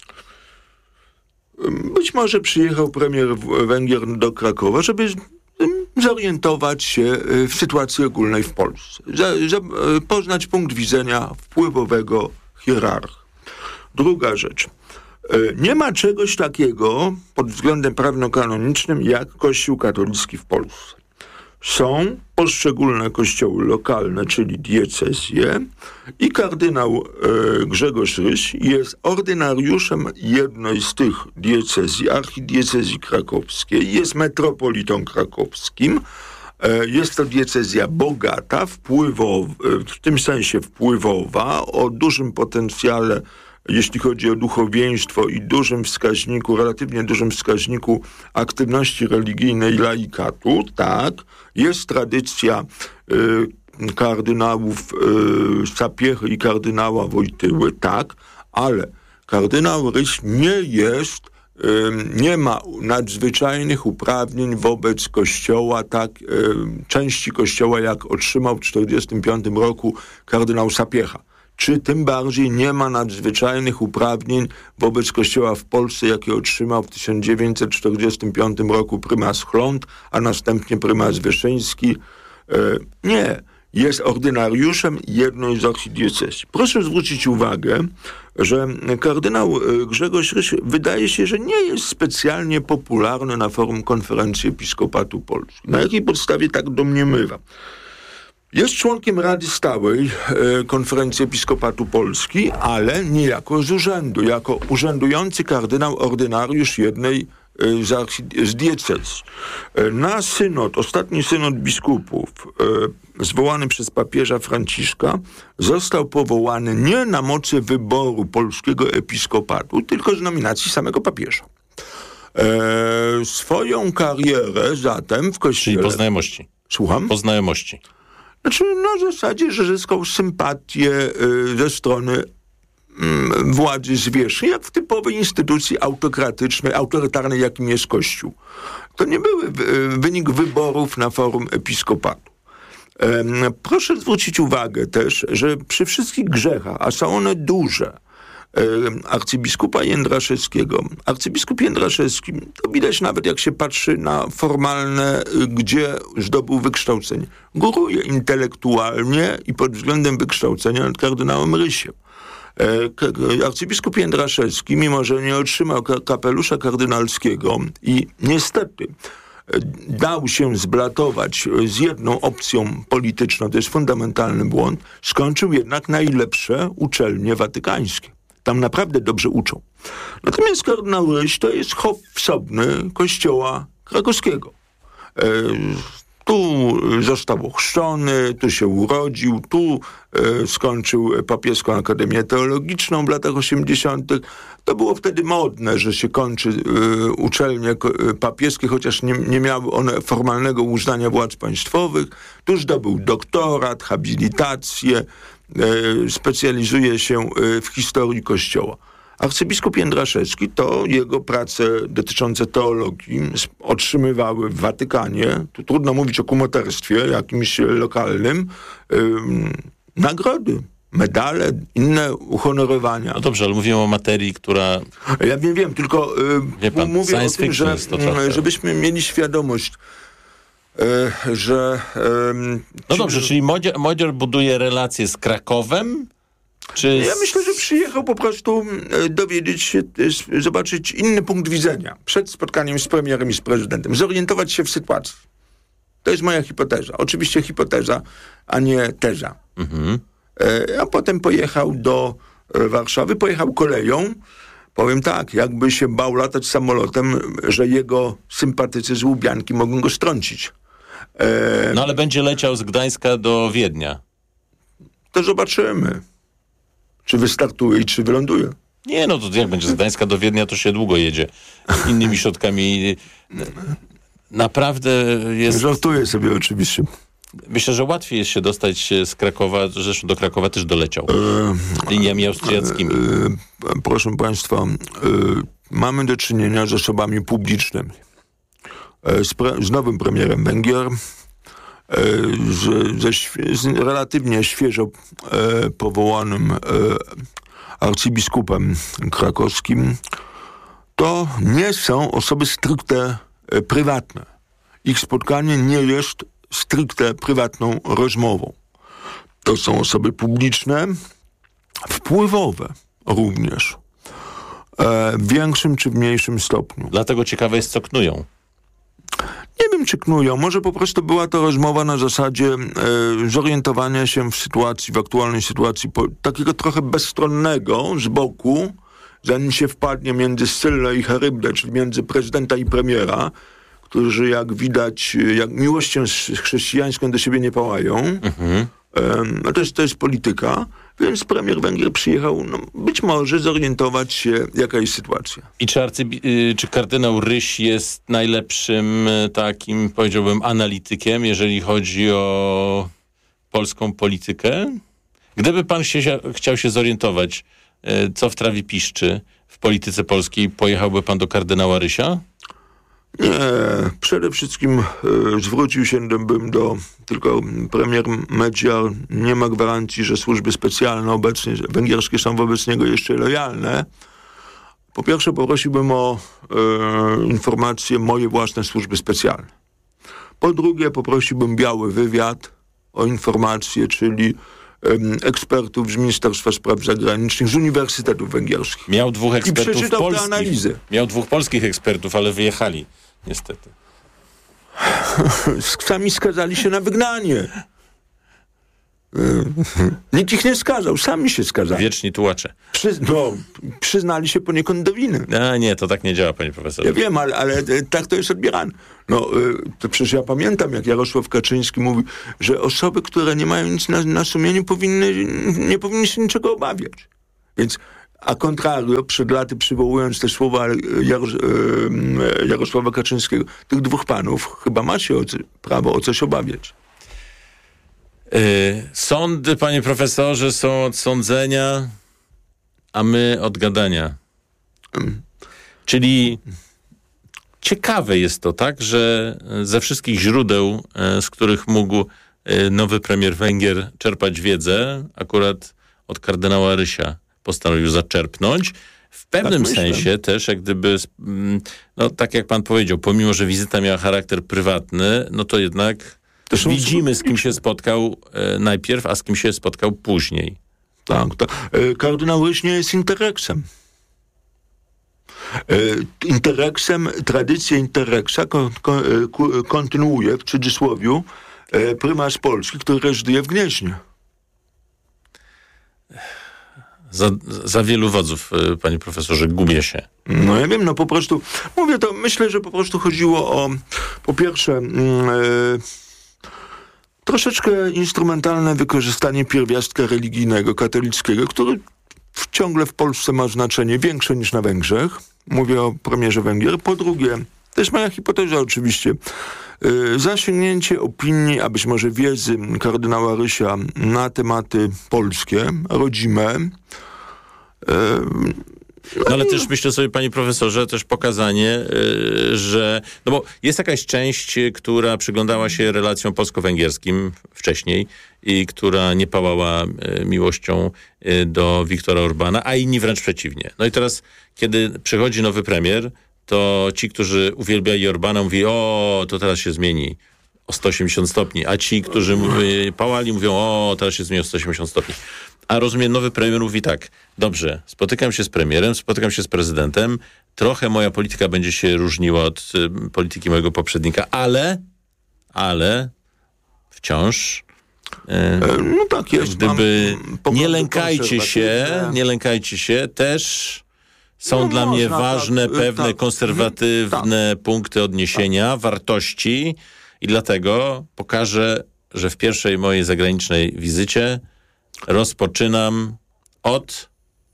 Być może przyjechał premier Węgier do Krakowa, żeby zorientować się w sytuacji ogólnej w Polsce. Poznać punkt widzenia wpływowego hierarcha. Druga rzecz. Nie ma czegoś takiego pod względem prawno-kanonicznym jak Kościół katolicki w Polsce. są poszczególne kościoły lokalne, czyli diecezje, i kardynał Grzegorz Ryś jest ordynariuszem jednej z tych diecezji, archidiecezji krakowskiej, jest metropolitą krakowskim. Jest to diecezja bogata, w tym sensie wpływowa, o dużym potencjale, jeśli chodzi o duchowieństwo i relatywnie dużym wskaźniku aktywności religijnej laikatu. Tak, jest tradycja kardynałów Sapiechy i kardynała Wojtyły, tak, ale kardynał Ryś nie ma nadzwyczajnych uprawnień wobec Kościoła, części Kościoła, jak otrzymał w 1945 roku kardynał Sapiecha. Czy tym bardziej nie ma nadzwyczajnych uprawnień wobec Kościoła w Polsce, jakie otrzymał w 1945 roku prymas Chląd, a następnie prymas Wyszyński? Nie. Jest ordynariuszem jednej z archidiecezji. Proszę zwrócić uwagę, że kardynał Grzegorz Ryś wydaje się, że nie jest specjalnie popularny na forum Konferencji Episkopatu Polski. Na jakiej podstawie tak domniemywam? Jest członkiem Rady Stałej Konferencji Episkopatu Polski, ale niejako z urzędu, jako urzędujący kardynał ordynariusz jednej z diecezji. Na ostatni synod biskupów, zwołany przez papieża Franciszka, został powołany nie na mocy wyboru polskiego episkopatu, tylko z nominacji samego papieża. Swoją karierę zatem w Kościele... Czyli po znajomości. Słucham? Po znajomości. Znaczy, w zasadzie, że zyskał sympatię ze strony władzy zwierzchnej, jak w typowej instytucji autokratycznej, autorytarnej, jakim jest Kościół. To nie były wynik wyborów na forum episkopatu. Proszę zwrócić uwagę też, że przy wszystkich grzechach, a są one duże, arcybiskupa Jędraszewskiego. Arcybiskup Jędraszewski, to widać nawet jak się patrzy na formalne, gdzie zdobył wykształcenie. Góruje intelektualnie i pod względem wykształcenia nad kardynałem Rysiem. Arcybiskup Jędraszewski, mimo że nie otrzymał kapelusza kardynalskiego i niestety dał się zblatować z jedną opcją polityczną, to jest fundamentalny błąd, skończył jednak najlepsze uczelnie watykańskie. Tam naprawdę dobrze uczą. Natomiast kardynał Ryś to jest chłop wsobny Kościoła krakowskiego. Tu został ochrzczony, tu się urodził, tu skończył papieską Akademię Teologiczną w latach 80. To było wtedy modne, że się kończy uczelnie papieskie, chociaż nie miały one formalnego uznania władz państwowych. Tu zdobył doktorat, habilitację, specjalizuje się w historii Kościoła. Arcybiskup Jędraszewski to jego prace dotyczące teologii otrzymywały w Watykanie, tu trudno mówić o kumoterstwie jakimś lokalnym, nagrody, medale, inne uhonorowania. No dobrze, ale mówimy o materii, która... Ja wiem, tylko mówię o tym, że żebyśmy mieli świadomość, że... No dobrze, czyli Modzior buduje relacje z Krakowem? Ja myślę, że przyjechał po prostu dowiedzieć się, zobaczyć inny punkt widzenia przed spotkaniem z premierem i z prezydentem, zorientować się w sytuacji. To jest moja hipoteza. Oczywiście hipoteza, a nie teza. Mhm. A potem pojechał do Warszawy, pojechał koleją. Powiem tak, jakby się bał latać samolotem, że jego sympatycy z Łubianki mogą go strącić. No ale będzie leciał z Gdańska do Wiednia. To zobaczymy. Czy wystartuje i czy wyląduje? Nie, no to jak będzie z Gdańska do Wiednia, to się długo jedzie. Innymi środkami. Naprawdę jest... Żartuję sobie oczywiście. Myślę, że łatwiej jest się dostać z Krakowa, zresztą do Krakowa też doleciał. Liniami austriackimi. Proszę Państwa, mamy do czynienia z osobami publicznymi. Z nowym premierem Węgier, z relatywnie świeżo powołanym arcybiskupem krakowskim. To nie są osoby stricte prywatne. Ich spotkanie nie jest stricte prywatną rozmową. To są osoby publiczne, wpływowe również, w większym czy w mniejszym stopniu. Dlatego ciekawe jest, co knują. Nie wiem, czy knują. Może po prostu była to rozmowa na zasadzie zorientowania się w aktualnej sytuacji, takiego trochę bezstronnego z boku, zanim się wpadnie między Scyllę i Charybdę, czyli między prezydenta i premiera, którzy jak widać, jak miłością chrześcijańską do siebie nie pałają. To jest polityka, więc premier Węgier przyjechał być może zorientować się, jaka jest sytuacja. I czy kardynał Ryś jest najlepszym takim, powiedziałbym, analitykiem, jeżeli chodzi o polską politykę? Gdyby pan chciał się zorientować, co w trawie piszczy w polityce polskiej, pojechałby pan do kardynała Rysia? Nie, przede wszystkim zwrócił się bym tylko premier Medziar nie ma gwarancji, że służby specjalne obecnie, węgierskie są wobec niego jeszcze lojalne. Po pierwsze poprosiłbym o informacje moje własne służby specjalne. Po drugie poprosiłbym biały wywiad o informacje, czyli ekspertów z Ministerstwa Spraw Zagranicznych, z uniwersytetów węgierskich. Miał 2 ekspertów i przeczytał polskich. te analizy. Miał 2 polskich ekspertów, ale wyjechali, niestety. Sami skazali się na wygnanie. Nikt ich nie skazał, sami się skazali. Wieczni tułacze. Przyznali się poniekąd do winy. Nie, to tak nie działa, panie profesorze. Ja wiem, ale tak to jest odbierane. To przecież ja pamiętam, jak Jarosław Kaczyński mówi, że osoby, które nie mają nic na sumieniu, nie powinny się niczego obawiać. Więc a contrario, przed laty przywołując te słowa Jarosława Kaczyńskiego, tych 2 panów chyba macie prawo o coś obawiać. Sądy, panie profesorze, są od sądzenia, a my od gadania. Czyli ciekawe jest to, tak, że ze wszystkich źródeł, z których mógł nowy premier Węgier czerpać wiedzę, akurat od kardynała Rysia postanowił zaczerpnąć. W pewnym sensie też, jak gdyby, tak jak pan powiedział, pomimo, że wizyta miała charakter prywatny, to jednak widzimy, z kim się spotkał najpierw, a z kim się spotkał później. Tak. Kardynał Ryś nie jest interreksem. Tradycję interreksa kontynuuje w cudzysłowiu prymas Polski, który rezyduje w Gnieźnie. Za wielu wodzów, panie profesorze, gubię się. Ja wiem, po prostu mówię to, myślę, że po prostu chodziło o, po pierwsze, troszeczkę instrumentalne wykorzystanie pierwiastka religijnego, katolickiego, który ciągle w Polsce ma znaczenie większe niż na Węgrzech. Mówię o premierze Węgier. Po drugie, to jest moja hipoteza oczywiście, zasięgnięcie opinii, a być może wiedzy kardynała Rysia na tematy polskie, rodzime. Ale też myślę sobie, panie profesorze, też pokazanie, że... bo jest jakaś część, która przyglądała się relacjom polsko-węgierskim wcześniej i która nie pałała miłością do Viktora Orbána, a inni wręcz przeciwnie. I teraz, kiedy przychodzi nowy premier, to ci, którzy uwielbiali Orbána, mówi, to teraz się zmieni o 180 stopni, a ci, którzy pałali, mówią, teraz się zmieni o 180 stopni. A rozumiem, nowy premier mówi tak, dobrze, spotykam się z premierem, spotykam się z prezydentem, trochę moja polityka będzie się różniła od polityki mojego poprzednika, ale wciąż tak jest. Gdyby nie lękajcie się, też są dla mnie ważne pewne konserwatywne punkty odniesienia, wartości i dlatego pokażę, że w pierwszej mojej zagranicznej wizycie rozpoczynam od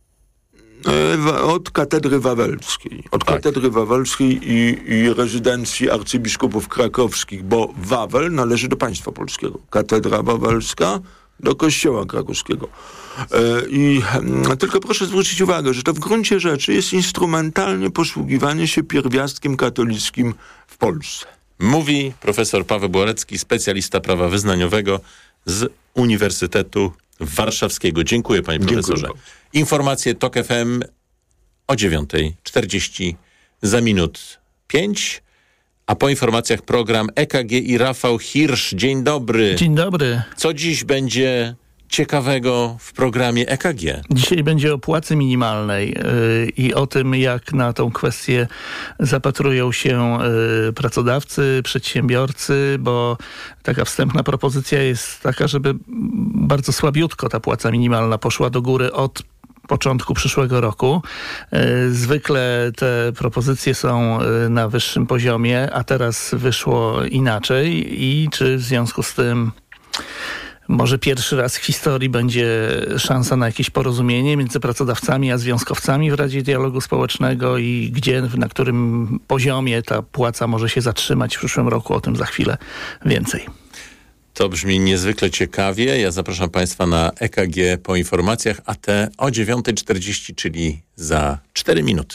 katedry wawelskiej. Katedry wawelskiej i rezydencji arcybiskupów krakowskich, bo Wawel należy do państwa polskiego. Katedra wawelska do kościoła krakowskiego. I tylko proszę zwrócić uwagę, że to w gruncie rzeczy jest instrumentalnie posługiwanie się pierwiastkiem katolickim w Polsce. Mówi profesor Paweł Borecki, specjalista prawa wyznaniowego z Uniwersytetu Warszawskiego. Dziękuję, panie profesorze. Informacje TOK FM o 9:40 za minut 5, a po informacjach program EKG i Rafał Hirsch. Dzień dobry. Dzień dobry. Co dziś będzie ciekawego w programie EKG? Dzisiaj będzie o płacy minimalnej i o tym, jak na tą kwestię zapatrują się pracodawcy, przedsiębiorcy, bo taka wstępna propozycja jest taka, żeby bardzo słabiutko ta płaca minimalna poszła do góry od początku przyszłego roku. Zwykle te propozycje są na wyższym poziomie, a teraz wyszło inaczej i czy w związku z tym może pierwszy raz w historii będzie szansa na jakieś porozumienie między pracodawcami a związkowcami w Radzie Dialogu Społecznego i gdzie, na którym poziomie ta płaca może się zatrzymać w przyszłym roku. O tym za chwilę więcej. To brzmi niezwykle ciekawie. Ja zapraszam Państwa na EKG po informacjach, a te o 9:40, czyli za 4 minuty.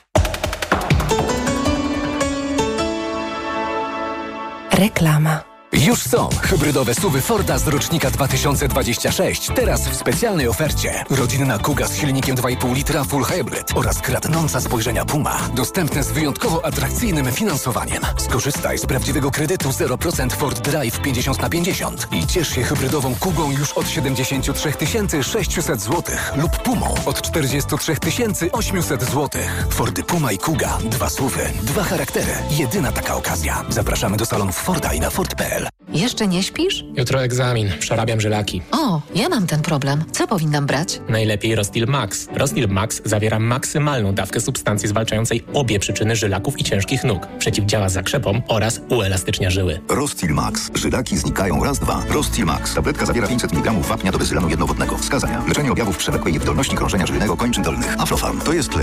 Reklama. Już są hybrydowe SUV-y Forda z rocznika 2026. Teraz w specjalnej ofercie. Rodzinna Kuga z silnikiem 2,5 litra Full Hybrid oraz kradnąca spojrzenia Puma. Dostępne z wyjątkowo atrakcyjnym finansowaniem. Skorzystaj z prawdziwego kredytu 0% Ford Drive 50/50 i ciesz się hybrydową Kugą już od 73 600 zł lub Pumą od 43 800 zł. Fordy Puma i Kuga. 2 SUV-y, 2 charaktery. Jedyna taka okazja. Zapraszamy do salonów Forda i na Ford.pl. Jeszcze nie śpisz? Jutro egzamin. Przerabiam żylaki. O, ja mam ten problem. Co powinnam brać? Najlepiej Rostil Max. Rostil Max zawiera maksymalną dawkę substancji zwalczającej obie przyczyny żylaków i ciężkich nóg. Przeciwdziała zakrzepom oraz uelastycznia żyły. Rostil Max. Żylaki znikają raz, dwa. Rostil Max. Tabletka zawiera 500 mg wapnia do bezylanu jednowodnego. Wskazania. Leczenie objawów przewlekłej niewydolności krążenia żyłnego kończyn dolnych. Aflofarm. To jest lek.